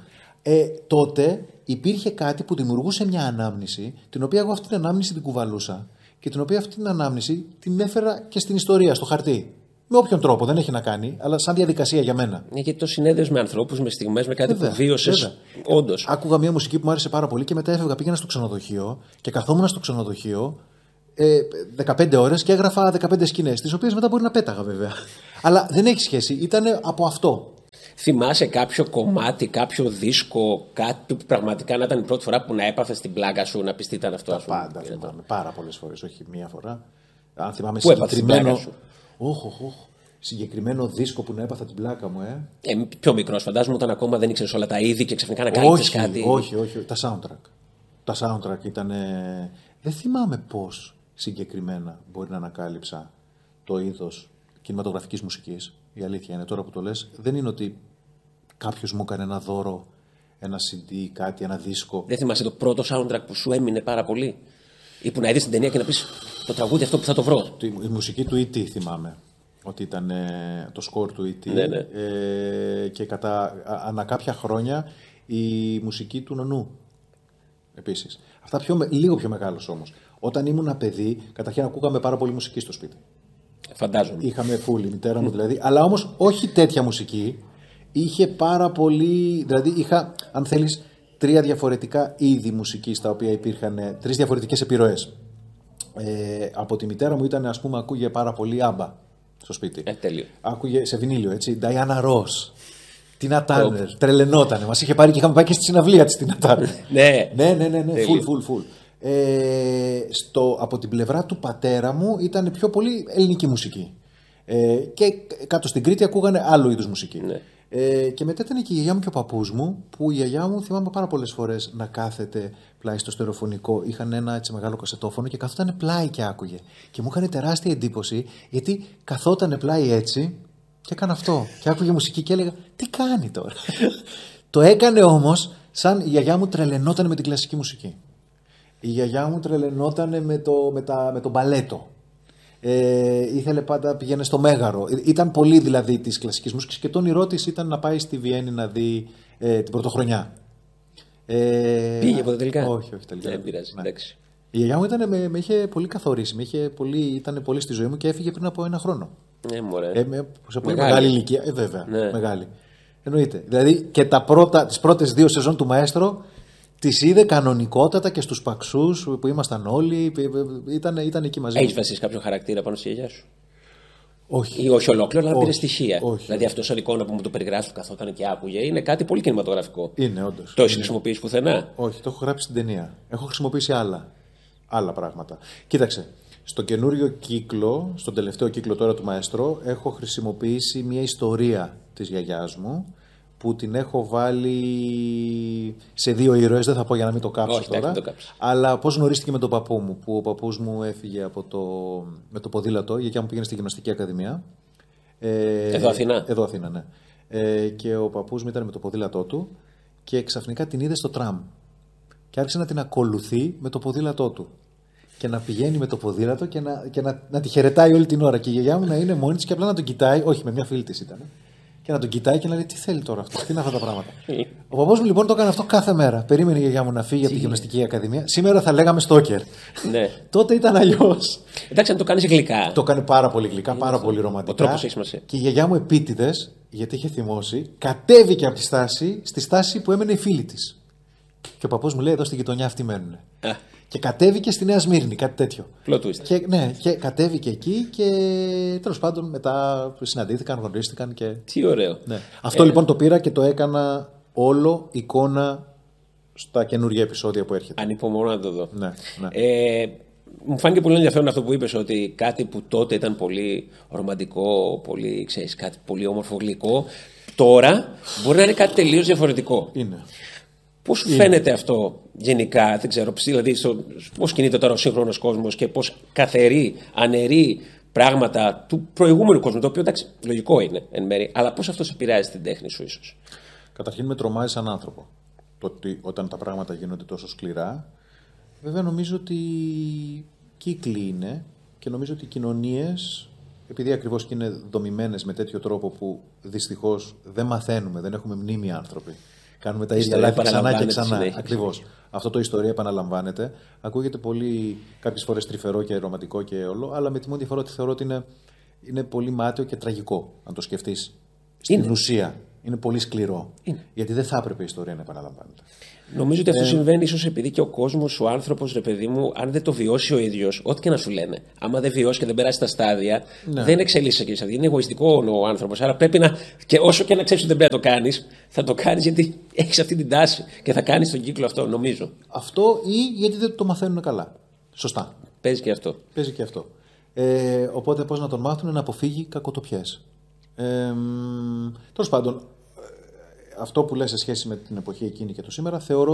Τότε υπήρχε κάτι που δημιουργούσε μια ανάμνηση, την οποία εγώ αυτή την ανάμνηση την κουβαλούσα και την οποία αυτή την ανάμνηση την έφερα και στην ιστορία, στο χαρτί. Με όποιον τρόπο, δεν έχει να κάνει, αλλά σαν διαδικασία για μένα. Γιατί το συνέδεσαι με ανθρώπους, με στιγμές, με κάτι που βίωσες. Όντως. Άκουγα μια μουσική που μου άρεσε πάρα πολύ και μετά έφευγα, πήγαινα στο ξενοδοχείο και καθόμουν στο ξενοδοχείο 15 ώρες και έγραφα 15 σκηνές, τις οποίες μετά μπορεί να πέταγα βέβαια. Αλλά δεν έχει σχέση, ήταν από αυτό. Θυμάσαι κάποιο κομμάτι, κάποιο δίσκο, κάτι που πραγματικά να ήταν η πρώτη φορά που να έπαθες την πλάκα σου, να πεις τι ήταν αυτό? Τα πάντα θυμάμαι, πάρα πολλές φορές, όχι μία φορά. Αν θυμάμαι πού έπαθες την πλάκα σου? Συγκεκριμένο δίσκο που να έπαθα την πλάκα μου, Πιο μικρός, φαντάζομαι, όταν ακόμα δεν ήξερες όλα τα είδη και ξαφνικά να κάλυψες κάτι. Όχι, τα soundtrack. Τα soundtrack ήταν. Δεν θυμάμαι πώς συγκεκριμένα μπορεί να ανακάλυψα το είδος κινηματογραφικής μουσικής. Η αλήθεια είναι, τώρα που το λες, δεν είναι ότι κάποιος μου έκανε ένα δώρο, ένα CD, κάτι, ένα δίσκο. Δεν θυμάσαι το πρώτο soundtrack που σου έμεινε πάρα πολύ? Ή που να είδες την ταινία και να πεις το τραγούδι αυτό που θα το βρω? Η μουσική του E.T. θυμάμαι. Ότι ήταν το σκορ του E.T. Ναι. Και ανά κάποια χρόνια η μουσική του Νονού. Επίσης. Αυτά λίγο πιο μεγάλος όμως. Όταν ήμουν παιδί, καταρχήν ακούγαμε πάρα πολύ μουσική στο σπίτι. Φαντάζομαι. Είχαμε φούλη, η μητέρα μου δηλαδή. Αλλά όμως όχι τέτοια μουσική. Είχε πάρα πολύ. Δηλαδή είχα, αν θέλεις, 3 διαφορετικά είδη μουσικής τα οποία υπήρχαν, 3 διαφορετικές επιρροές. Από τη μητέρα μου ήταν, ας πούμε, ακούγε πάρα πολύ άμπα στο σπίτι. Τέλειο. Άκουγε σε βινίλιο, έτσι. Diana Ross. Τίνα Τάρνερ. Τρελαινότανε. Μας είχε πάρει και είχαμε πάει και στη συναυλία της Τίνα Τάρνερ. Ναι. Full. Από την πλευρά του πατέρα μου ήταν πιο πολύ ελληνική μουσική. Και κάτω στην Κρήτη ακούγανε άλλο είδους μουσική. Ναι. Και μετά ήταν και η γιαγιά μου και ο παππούς μου, που η γιαγιά μου θυμάμαι πάρα πολλές φορές να κάθεται πλάι στο στερεοφωνικό. Είχαν ένα έτσι μεγάλο κασετόφωνο και καθόταν πλάι και άκουγε. Και μου έκανε τεράστια εντύπωση, γιατί καθόταν πλάι έτσι και έκανε αυτό. Και άκουγε μουσική και έλεγα, τι κάνει τώρα? Το έκανε όμως σαν η γιαγιά μου τρελαινόταν με την κλασική μουσική. Η γιαγιά μου τρελαινόταν με το μπαλέτο. Ήθελε πάντα, πήγαινε στο Μέγαρο. Ήταν πολύ δηλαδή της κλασικής μουσικής και το όνειρό της ήταν να πάει στη Βιέννη να δει την πρωτοχρονιά. Πήγε ποτέ τελικά? Όχι τελικά. Δεν πειράζει, εντάξει. Η γιαγιά μου με είχε πολύ καθορίσει, ήταν πολύ στη ζωή μου και έφυγε πριν από 1 χρόνο. Σε πολύ μεγάλη ηλικία. Βέβαια, ναι. Μεγάλη. Εννοείται. Δηλαδή και τις πρώτες 2 σεζόν του Μαέστρο τις είδε κανονικότατα και στους Παξούς που ήμασταν όλοι. Ήταν εκεί μαζί. Έχεις βασίσει κάποιο χαρακτήρα πάνω στη γιαγιά σου? Όχι. Ή όχι ολόκληρο, αλλά πήρε στοιχεία. Όχι. Δηλαδή αυτό σαν εικόνα που μου το περιγράφει που καθόταν και άκουγε είναι κάτι πολύ κινηματογραφικό. Είναι, όντως. Το έχεις χρησιμοποιήσει πουθενά? Όχι, το έχω γράψει στην ταινία. Έχω χρησιμοποιήσει άλλα πράγματα. Κοίταξε. Στο καινούριο κύκλο, στον τελευταίο κύκλο τώρα του Μαέστρο, έχω χρησιμοποιήσει μια ιστορία της γιαγιάς μου που την έχω βάλει σε 2 ήρωες, δεν θα πω για να μην το κάψω. Όχι, τώρα. Αλλά πώς γνωρίστηκε με τον παππού μου, που ο παππούς μου έφυγε με το ποδήλατο, η γιαγιά μου πήγαινε στη γυμναστική ακαδημία. Εδώ Αθηνά? Εδώ Αθηνά, ναι. Και ο παππούς μου ήταν με το ποδήλατό του και ξαφνικά την είδε στο τραμ και άρχισε να την ακολουθεί με το ποδήλατό του και να πηγαίνει με το ποδήλατο και να τη χαιρετάει όλη την ώρα και η γιαγιά μου να είναι μόνη της και απλά να τον κοιτάει, όχι, με μια φίλη της ήταν, και να τον κοιτάει και να λέει τι θέλει τώρα αυτό, τι είναι αυτά τα πράγματα. Ο παππούς μου λοιπόν το έκανε αυτό κάθε μέρα. Περίμενε η γιαγιά μου να φύγει από τη γυμναστική ακαδημία. Σήμερα θα λέγαμε στόκερ. Ναι. Τότε ήταν αλλιώς. Εντάξει, αν το κάνεις γλυκά. Το κάνει πάρα πολύ γλυκά, πάρα πολύ ρομαντικά. Ο τρόπος έχει σημασία. Και η γιαγιά μου επίτηδες, γιατί είχε θυμώσει, κατέβηκε από τη στάση στη στάση που έμενε η φίλη της. Και ο παππούς μου λέει: εδώ στη γειτονιά αυτοί μένουν. Και κατέβηκε στη Νέα Σμύρνη, κάτι τέτοιο. Plot Ναι, και κατέβηκε εκεί και τέλος πάντων μετά συναντήθηκαν, γνωρίστηκαν. Τι ωραίο. Ναι. Αυτό λοιπόν το πήρα και το έκανα όλο εικόνα στα καινούργια επεισόδια που έρχεται. Ανυπομονώ να το δω. Ναι. Μου φάνηκε πολύ ενδιαφέρον αυτό που είπες, ότι κάτι που τότε ήταν πολύ ρομαντικό, πολύ, ξέρεις, κάτι πολύ όμορφο, γλυκό, τώρα μπορεί να είναι κάτι τελείως διαφορετικό. Είναι. Πώς σου φαίνεται αυτό γενικά, δεν ξέρω, δηλαδή πώς κινείται τώρα ο σύγχρονος κόσμος και πώς καθερεί, αναιρεί πράγματα του προηγούμενου κόσμου, το οποίο εντάξει, λογικό είναι εν μέρει, αλλά πώς αυτό σε επηρεάζει την τέχνη σου ίσως? Καταρχήν με τρομάζει σαν άνθρωπο το ότι όταν τα πράγματα γίνονται τόσο σκληρά. Βέβαια νομίζω ότι κύκλοι είναι και νομίζω ότι οι κοινωνίες, επειδή ακριβώς και είναι δομημένες με τέτοιο τρόπο που δυστυχώς δεν μαθαίνουμε, δεν έχουμε μνήμη άνθρωποι. Κάνουμε τα ίδια λάθη ξανά και ξανά. Ακριβώς. Αυτό το ιστορία επαναλαμβάνεται. Ακούγεται πολύ, κάποιες φορές τρυφερό και ρομαντικό και όλο, αλλά με τη μόνη διαφορά ότι θεωρώ ότι είναι πολύ μάταιο και τραγικό, αν το σκεφτείς. Στην ουσία. Είναι πολύ σκληρό. Γιατί δεν θα έπρεπε η ιστορία να επαναλαμβάνεται. Νομίζω ότι αυτό συμβαίνει ίσως επειδή και ο κόσμος, ο άνθρωπος, ρε παιδί μου, αν δεν το βιώσει ο ίδιος, ό,τι και να σου λένε, άμα δεν βιώσει και δεν περάσει τα στάδια, δεν εξελίσσεται και σε. Είναι εγωιστικό ο άνθρωπος. Άρα πρέπει να. Και όσο και να ξέρεις ότι δεν πρέπει να το κάνεις, θα το κάνεις γιατί έχεις αυτή την τάση και θα κάνεις τον κύκλο αυτό, νομίζω. Αυτό ή γιατί δεν το μαθαίνουν καλά. Σωστά. Παίζει και αυτό. Παίζει και αυτό. Οπότε πώς να τον μάθουν να αποφύγει κακοτοπιές. Τέλος πάντων, αυτό που λες σε σχέση με την εποχή εκείνη και το σήμερα, θεωρώ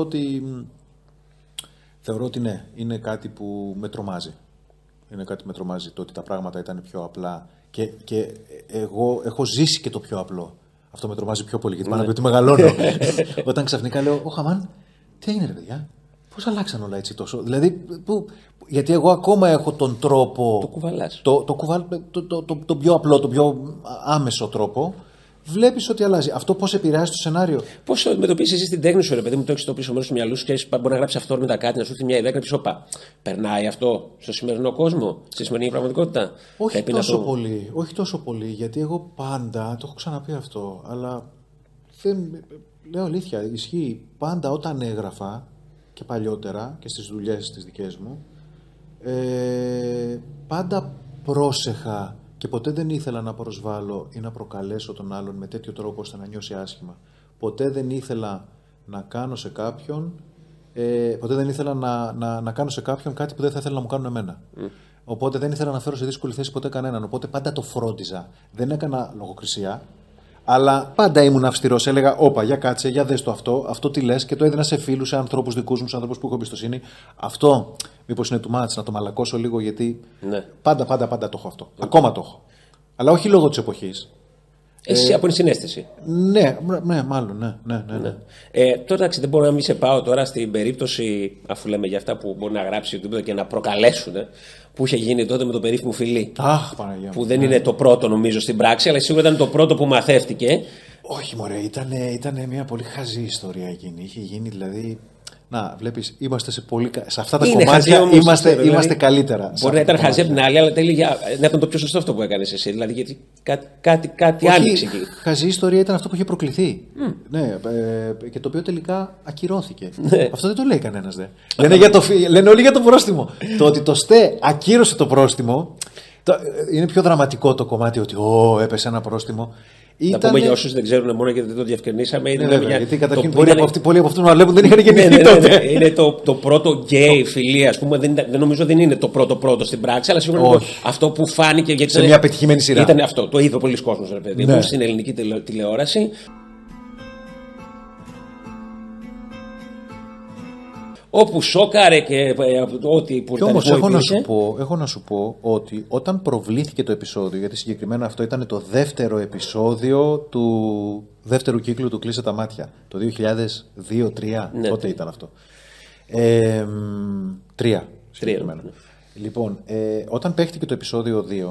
ότι ναι, είναι κάτι που με τρομάζει. Είναι κάτι που με τρομάζει το ότι τα πράγματα ήταν πιο απλά και εγώ έχω ζήσει και το πιο απλό. Αυτό με τρομάζει πιο πολύ γιατί πάνω από ότι μεγαλώνω. Όταν ξαφνικά λέω, Χαμάν, τι έγινε ρε παιδιά, πώς αλλάξαν όλα έτσι τόσο. Δηλαδή, γιατί εγώ ακόμα έχω τον τρόπο. Το κουβαλάς. Το πιο απλό, το πιο άμεσο τρόπο. Βλέπεις ότι αλλάζει. Αυτό πώς επηρεάζει το σενάριο. Πώς το αντιμετωπίζεις εσύ στην τέχνη σου, ρε παιδί μου, το έχεις στο πίσω μέρος του μυαλού σου και μπορεί να γράψεις αυτόρμητα κάτι, να σου έρθει μια ιδέα και να πεις, όπα, περνάει αυτό στο σημερινό κόσμο, στη σημερινή πραγματικότητα. Όχι τόσο πολύ, γιατί εγώ πάντα, το έχω ξαναπεί αυτό, αλλά λέω αλήθεια, ισχύει πάντα όταν έγραφα και παλιότερα και στις δουλειές τις δικές μου, πάντα πρόσεχα. Και ποτέ δεν ήθελα να προσβάλλω ή να προκαλέσω τον άλλον με τέτοιο τρόπο ώστε να νιώσει άσχημα. Ποτέ δεν ήθελα να κάνω σε κάποιον, να κάνω σε κάποιον κάτι που δεν θα ήθελα να μου κάνουν εμένα. Οπότε δεν ήθελα να φέρω σε δύσκολη θέση ποτέ κανέναν. Οπότε πάντα το φρόντιζα. Δεν έκανα λογοκρισία, αλλά πάντα ήμουν αυστηρός. Έλεγα, όπα, για κάτσε, για δες το αυτό τι λες, και το έδινα σε φίλους, σε ανθρώπους δικούς μου, σε ανθρώπους που έχω εμπιστοσύνη. Αυτό, μήπως είναι too much, να το μαλακώσω λίγο, γιατί πάντα το έχω αυτό. Ακόμα το έχω. Αλλά όχι λόγω της εποχής. Εσύ από την συναίσθηση. Ναι, μάλλον, ναι. Τώρα εντάξει, δεν μπορώ να μην σε πάω τώρα στην περίπτωση, αφού λέμε για αυτά που μπορεί να γράψει και να προκαλέσουν, που είχε γίνει τότε με το περίφημο φιλί. Αχ, Παναγία μου. Που δεν είναι το πρώτο νομίζω στην πράξη, αλλά σίγουρα ήταν το πρώτο που μαθεύτηκε. Όχι, μωρέ, ήταν μια πολύ χαζή ιστορία εκείνη. Είχε γίνει δηλαδή. Να, βλέπεις, είμαστε σε αυτά τα κομμάτια είμαστε καλύτερα. Μπορεί να ήταν χαζή από την άλλη, αλλά τέλεια να ήταν το πιο σωστό αυτό που έκανες εσύ. Δηλαδή, γιατί κάτι άνοιξε εκεί. Χαζή ιστορία ήταν αυτό που είχε προκληθεί. Ναι, και το οποίο τελικά ακυρώθηκε. Ναι. Αυτό δεν το λέει κανένας. Λένε όλοι για το πρόστιμο. Το ότι το ΣΤΕ ακύρωσε το πρόστιμο. Είναι πιο δραματικό το κομμάτι ότι έπεσε ένα πρόστιμο. Να πούμε για όσους δεν ξέρουν, μόνο γιατί δεν το διευκρινίσαμε. Γιατί καταρχήν πολλοί από αυτούς να βλέπουν δεν είχαν γεννηθεί τότε. Είναι το πρώτο γκέι φιλί, ας πούμε. Δεν νομίζω δεν είναι το πρώτο στην πράξη, αλλά σίγουρα αυτό που φάνηκε. Σε μια πετυχημένη σειρά. Ήταν αυτό. Το είδε πολλοί κόσμος, ρε παιδί μου, στην ελληνική τηλεόραση. Όπου σόκαρε και ό,τι που ήταν. Όμως έχω να σου πω ότι όταν προβλήθηκε το επεισόδιο, γιατί συγκεκριμένα αυτό ήταν το δεύτερο επεισόδιο του δεύτερου κύκλου του Κλείσε τα μάτια, το 2002-2003, τότε ήταν αυτό. 3 συγκεκριμένα. Λοιπόν, όταν παίχτηκε το επεισόδιο 2,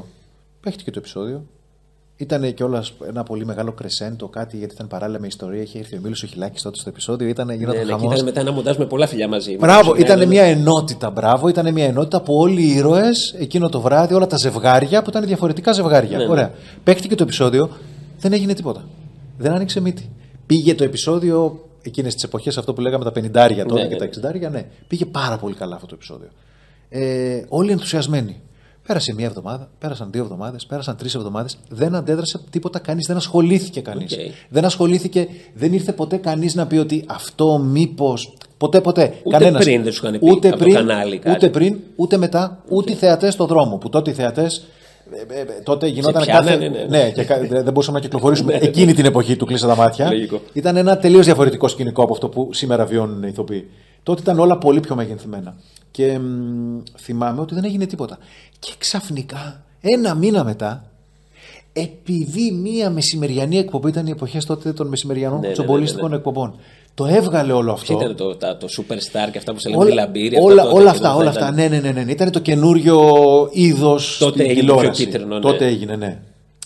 ήταν κιόλας ένα πολύ μεγάλο κρεσέντο, κάτι, γιατί ήταν παράλληλα με ιστορία. Είχε έρθει ο Μίλος ο Χιλάκης τότε στο επεισόδιο. Γινόταν χαμός. Ήταν μετά ένα μοντάζ με πολλά φιλιά μαζί. Μπράβο, ήταν μια ενότητα. Ήταν μια ενότητα που όλοι οι ήρωες εκείνο το βράδυ, όλα τα ζευγάρια που ήταν διαφορετικά ζευγάρια. Ναι. Ωραία. Παίχτηκε το επεισόδιο, δεν έγινε τίποτα. Δεν άνοιξε μύτη. Πήγε το επεισόδιο εκείνες τις εποχές, αυτό που λέγαμε τα 50 τότε και τα 60, πήγε πάρα πολύ καλά αυτό το επεισόδιο. Όλοι ενθουσιασμένοι. Πέρασε μια εβδομάδα, πέρασαν 2 εβδομάδες, πέρασαν 3 εβδομάδες, δεν αντέδρασε τίποτα κανείς, δεν ασχολήθηκε κανείς. Δεν ασχολήθηκε, δεν ήρθε ποτέ κανείς να πει ότι αυτό μήπως. Ποτέ. Ούτε κανένας. Πριν δεν σου είχαν πει από το κανάλι κάτι. Ούτε πριν, ούτε μετά, ούτε οι θεατές στον δρόμο. Που τότε οι θεατές. Τότε γινόταν ναι, και δεν μπορούσαμε να κυκλοφορήσουμε εκείνη την εποχή του Κλείσα τα μάτια. Ήταν ένα τελείως διαφορετικό σκηνικό από αυτό που σήμερα βιώνουν οι ηθοποιοί. Τότε ήταν όλα πολύ πιο μεγενθυμένα. Και θυμάμαι ότι δεν έγινε τίποτα. Και ξαφνικά, 1 μήνα μετά, επειδή μία μεσημεριανή εκπομπή, ήταν οι εποχές τότε των μεσημεριανών τσομπολίστικων εκπομπών, το έβγαλε όλο αυτό. Ήταν το Superstar και αυτά που σε λένε λαμπύρι. Όλα αυτά. Ναι. Ήταν το καινούριο είδος στην τηλεόραση. Κίτρινο, τότε έγινε, ναι.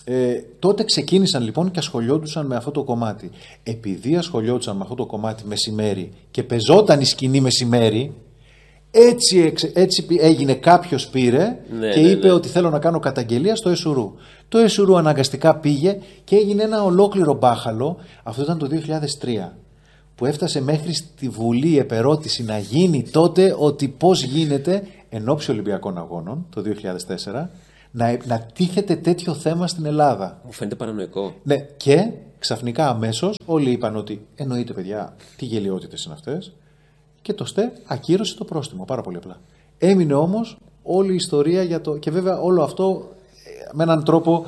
Τότε ξεκίνησαν λοιπόν και ασχολιόντουσαν με αυτό το κομμάτι. Επειδή ασχολιόντουσαν με αυτό το κομμάτι μεσημέρι και πεζόταν η σκηνή μεσημέρι, έτσι έγινε, κάποιος πήρε και είπε ότι θέλω να κάνω καταγγελία στο Εσουρού. Το Εσουρού αναγκαστικά πήγε και έγινε ένα ολόκληρο μπάχαλο. Αυτό ήταν το 2003, που έφτασε μέχρι στη Βουλή επερώτηση να γίνει τότε ότι πώς γίνεται εν ώψη Ολυμπιακών Αγώνων το 2004 να τίθεται τέτοιο θέμα στην Ελλάδα. Μου φαίνεται παρανοϊκό. Ναι, και ξαφνικά αμέσως όλοι είπαν ότι εννοείται, παιδιά, τι γελοιότητες είναι αυτές, και το ΣΤΕ ακύρωσε το πρόστιμο, πάρα πολύ απλά. Έμεινε όμως όλη η ιστορία για το... Και βέβαια όλο αυτό με έναν τρόπο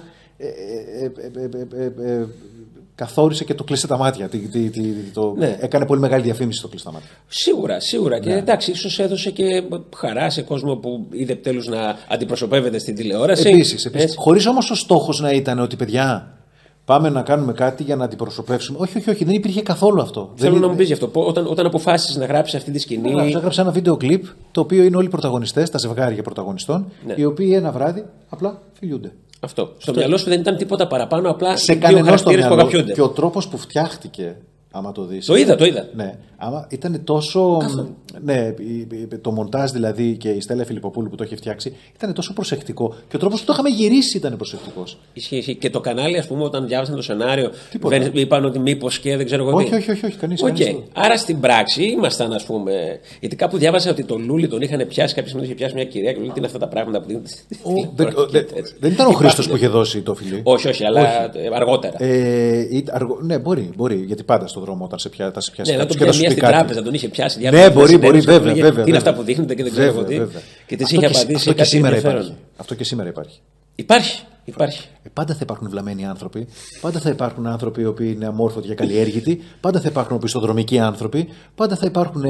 καθόρισε και το κλείσε τα μάτια. Έκανε πολύ μεγάλη διαφήμιση στο κλείσε τα μάτια. Σίγουρα. Και εντάξει, ίσως έδωσε και χαρά σε κόσμο που είδε επιτέλους να αντιπροσωπεύεται στην τηλεόραση. Επίσης. Χωρίς όμως ο στόχος να ήταν ότι, παιδιά, πάμε να κάνουμε κάτι για να αντιπροσωπεύσουμε. Όχι, δεν υπήρχε καθόλου αυτό. Θέλω να μου πεις γι' αυτό. Όταν αποφάσισες να γράψεις αυτή τη σκηνή. Έγραψα ένα βίντεο κλιπ, το οποίο είναι όλοι οι πρωταγωνιστές, τα ζευγάρια πρωταγωνιστών, οι οποίοι ένα βράδυ απλά φιλιούνται. Αυτό. Στο μυαλό σου δεν ήταν τίποτα παραπάνω, απλά σε κανένας το μυαλό. Και ο τρόπος που φτιάχτηκε, άμα το δεις. Το είδα. Ναι, άμα ήταν τόσο. Ναι, το μοντάζ δηλαδή και η Στέλλα Φιλιπποπούλου που το είχε φτιάξει ήταν τόσο προσεκτικό. Και ο τρόπος που το είχαμε γυρίσει ήταν προσεκτικός. Ισχύει. Και το κανάλι, ας πούμε, όταν διάβασαν το σενάριο, δεν είπαν ότι μήπως και δεν ξέρω εγώ τι. Όχι, κανείς. Άρα στην πράξη ήμασταν, ας πούμε. Γιατί κάπου διάβασα ότι τον Λούλη τον είχαν πιάσει, κάποια στιγμή είχε πιάσει μια κυρία και λέει τι είναι αυτά τα πράγματα που δίνουν. Δεν ήταν ο Χρήστος που είχε δώσει το φιλί. Όχι, αλλά αργότερα. Ναι, μπορεί. Γιατί πάντα στον δρόμο όταν σε πιάσει κάποιος και στην τράπεζα τον είχε πιάσει. Ναι, μπορεί, βέβαια. Τι είναι αυτά που δείχνετε και δεν ξέρω εγώ τι. Και τις είχε απαντήσει κάτι ενδιαφέρον. Αυτό και σήμερα υπάρχει. Υπάρχει. Πάντα θα υπάρχουν βλαμμένοι άνθρωποι. Πάντα θα υπάρχουν άνθρωποι οι οποίοι είναι αμόρφωτοι και καλλιέργητοι. Πάντα θα υπάρχουν οπισθοδρομικοί άνθρωποι. Πάντα θα υπάρχουν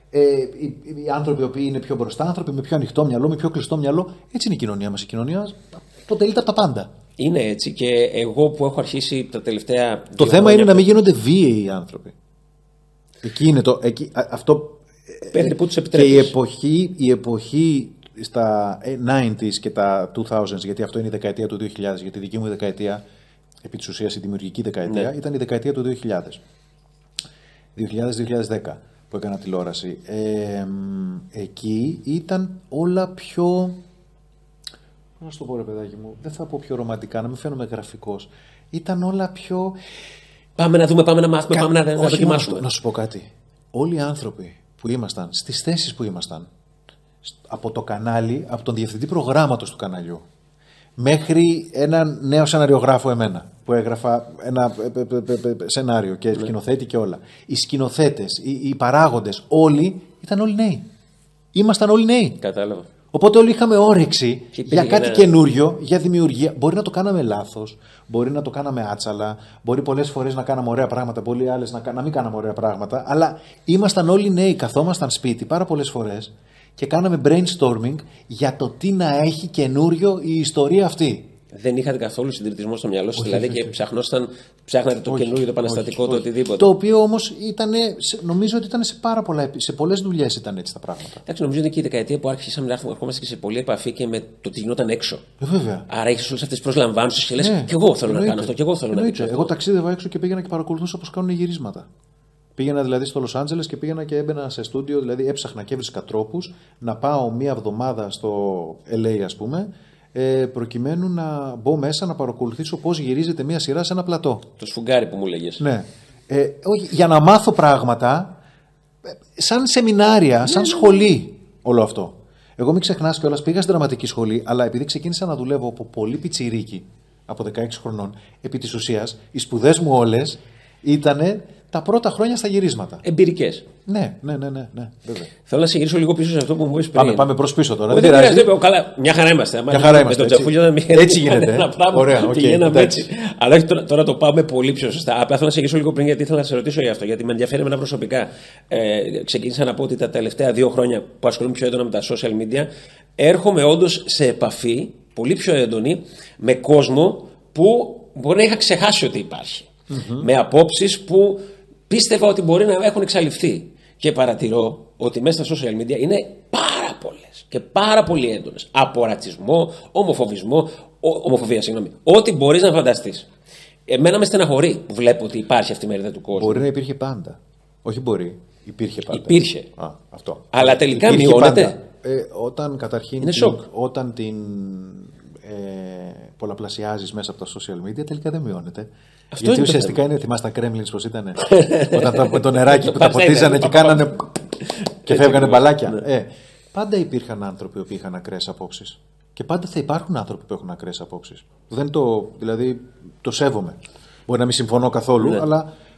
οι άνθρωποι οι οποίοι είναι πιο μπροστά, άνθρωποι με πιο ανοιχτό μυαλό, με πιο κλειστό μυαλό. Έτσι είναι η κοινωνία μας. Η κοινωνία αποτελείται από τα πάντα. Είναι έτσι και εγώ που έχω αρχίσει τα τελευταία. Το θέμα είναι να μην γίνονται βίαιοι οι άνθρωποι. Εκεί είναι το. Αυτό. Παίρνει που τους και η εποχή στα 90s και τα 2000s, γιατί αυτό είναι η δεκαετία του 2000, γιατί η δική μου δεκαετία, επί της ουσίας η δημιουργική δεκαετία, ήταν η δεκαετία του 2000. 2000-2010 που έκανα τηλεόραση. Εκεί ήταν όλα πιο. Να σου το πω, ρε παιδάκι μου, δεν θα πω πιο ρομαντικά, να μην φαίνομαι γραφικός. Ήταν όλα πιο. Πάμε να δούμε, πάμε να μάθουμε, πάμε να δοκιμάσουμε. Να σου πω κάτι. Όλοι οι άνθρωποι που ήμασταν, στις θέσεις που ήμασταν, από το κανάλι, από τον διευθυντή προγράμματος του καναλιού, μέχρι έναν νέο σεναριογράφο εμένα, που έγραφα ένα σενάριο και σκηνοθέτη και όλα. Οι σκηνοθέτες, οι παράγοντες, όλοι ήταν όλοι νέοι. Ήμασταν όλοι νέοι. Κατάλαβα. Οπότε όλοι είχαμε όρεξη για κάτι καινούριο, για δημιουργία. Μπορεί να το κάναμε λάθος, μπορεί να το κάναμε άτσαλα, μπορεί πολλές φορές να κάναμε ωραία πράγματα, πολλοί άλλες να μην κάναμε ωραία πράγματα, αλλά ήμασταν όλοι νέοι, καθόμασταν σπίτι πάρα πολλές φορές και κάναμε brainstorming για το τι να έχει καινούριο η ιστορία αυτή. Δεν είχατε καθόλου συντηρητισμό στο μυαλό σας, δηλαδή, και ψάχνατε το καινούριο, το επαναστατικό, το οτιδήποτε. Το οποίο όμως νομίζω ότι ήταν σε πολλές δουλειές ήταν έτσι τα πράγματα. Εντάξει, νομίζω ότι και η δεκαετία που άρχισαμε να ερχόμαστε και σε πολλή επαφή και με το τι γινόταν έξω. Βέβαια. Άρα έχεις όλες αυτές τις προσλαμβάνσεις και λες, κι εγώ θέλω να κάνω αυτό, κι εγώ θέλω να κάνω. Εγώ ταξίδευα έξω και πήγαινα και παρακολουθούσα πώς κάνουν γυρίσματα. Πήγαινα δηλαδή στο Λος Άντζελες και πήγαινα και έμπαινα σε στούντιο, δηλαδή έψαχνα και έβρισκα τρόπους να πάω μία εβδομάδα στο LA, ας πούμε. Προκειμένου να μπω μέσα να παρακολουθήσω πώς γυρίζεται μια σειρά σε ένα πλατό. Το σφουγγάρι που μου λέγες. Ναι. Όχι, για να μάθω πράγματα σαν σεμινάρια, σαν σχολή όλο αυτό. Εγώ μην ξεχνάς κιόλας, πήγα στην δραματική σχολή, αλλά επειδή ξεκίνησα να δουλεύω από πολύ πιτσιρίκι, από 16 χρονών, επί της ουσίας, οι σπουδές μου όλες ήτανε τα πρώτα χρόνια στα γυρίσματα. Εμπειρικές. Ναι, βέβαια. Θέλω να σε γυρίσω λίγο πίσω σε αυτό που μου είπες πριν. Πάμε προς πίσω τώρα. Δεν πειράζει. Καλά, μια χαρά είμαστε. Μια χαρά είμαστε. Με τον Τζαφούλιο να μην έτσι γίνεται. Ένα πράγμα. Ωραία, πηγαίναμε έτσι. Αλλά όχι, τώρα το πάμε πολύ πιο σωστά. Απλά θέλω να σε γυρίσω λίγο πριν, γιατί ήθελα να σε ρωτήσω για αυτό. Γιατί με ενδιαφέρει εμένα προσωπικά. Ξεκίνησα να πω ότι τα τελευταία 2 χρόνια που ασχολούμαι πιο έντονα με τα social media, έρχομαι όντως σε επαφή πολύ πιο έντονη με κόσμο που μπορεί να είχα ξεχάσει ότι υπάρχει. Με απόψεις που πίστευα ότι μπορεί να έχουν εξαλειφθεί. Και παρατηρώ ότι μέσα στα social media είναι πάρα πολλές και πάρα πολύ έντονες. Από ρατσισμό, ομοφοβισμό, Ομοφοβία, συγγνώμη. Ό,τι μπορείς να φανταστείς. Εμένα με στεναχωρεί που βλέπω ότι υπάρχει αυτή η μερίδα του κόσμου. Μπορεί να υπήρχε πάντα. Όχι μπορεί. Υπήρχε πάντα. Υπήρχε. Αυτό. Αλλά τελικά υπήρχε μειώνεται. Όταν καταρχήν. Είναι σοκ. Όταν την πολλαπλασιάζεις μέσα από τα social media, τελικά δεν μειώνεται. Αυτό γιατί είναι ουσιαστικά είναι. Θυμάσαι τα Kremlins πώς ήταν. Όταν το νεράκι που τα ποτίζανε και κάνανε. Και φεύγανε μπαλάκια. Πάντα υπήρχαν άνθρωποι που είχαν ακραίες απόψεις. Και πάντα θα υπάρχουν άνθρωποι που έχουν ακραίες απόψεις. Δηλαδή το σέβομαι. Μπορεί να μην συμφωνώ καθόλου, αλλά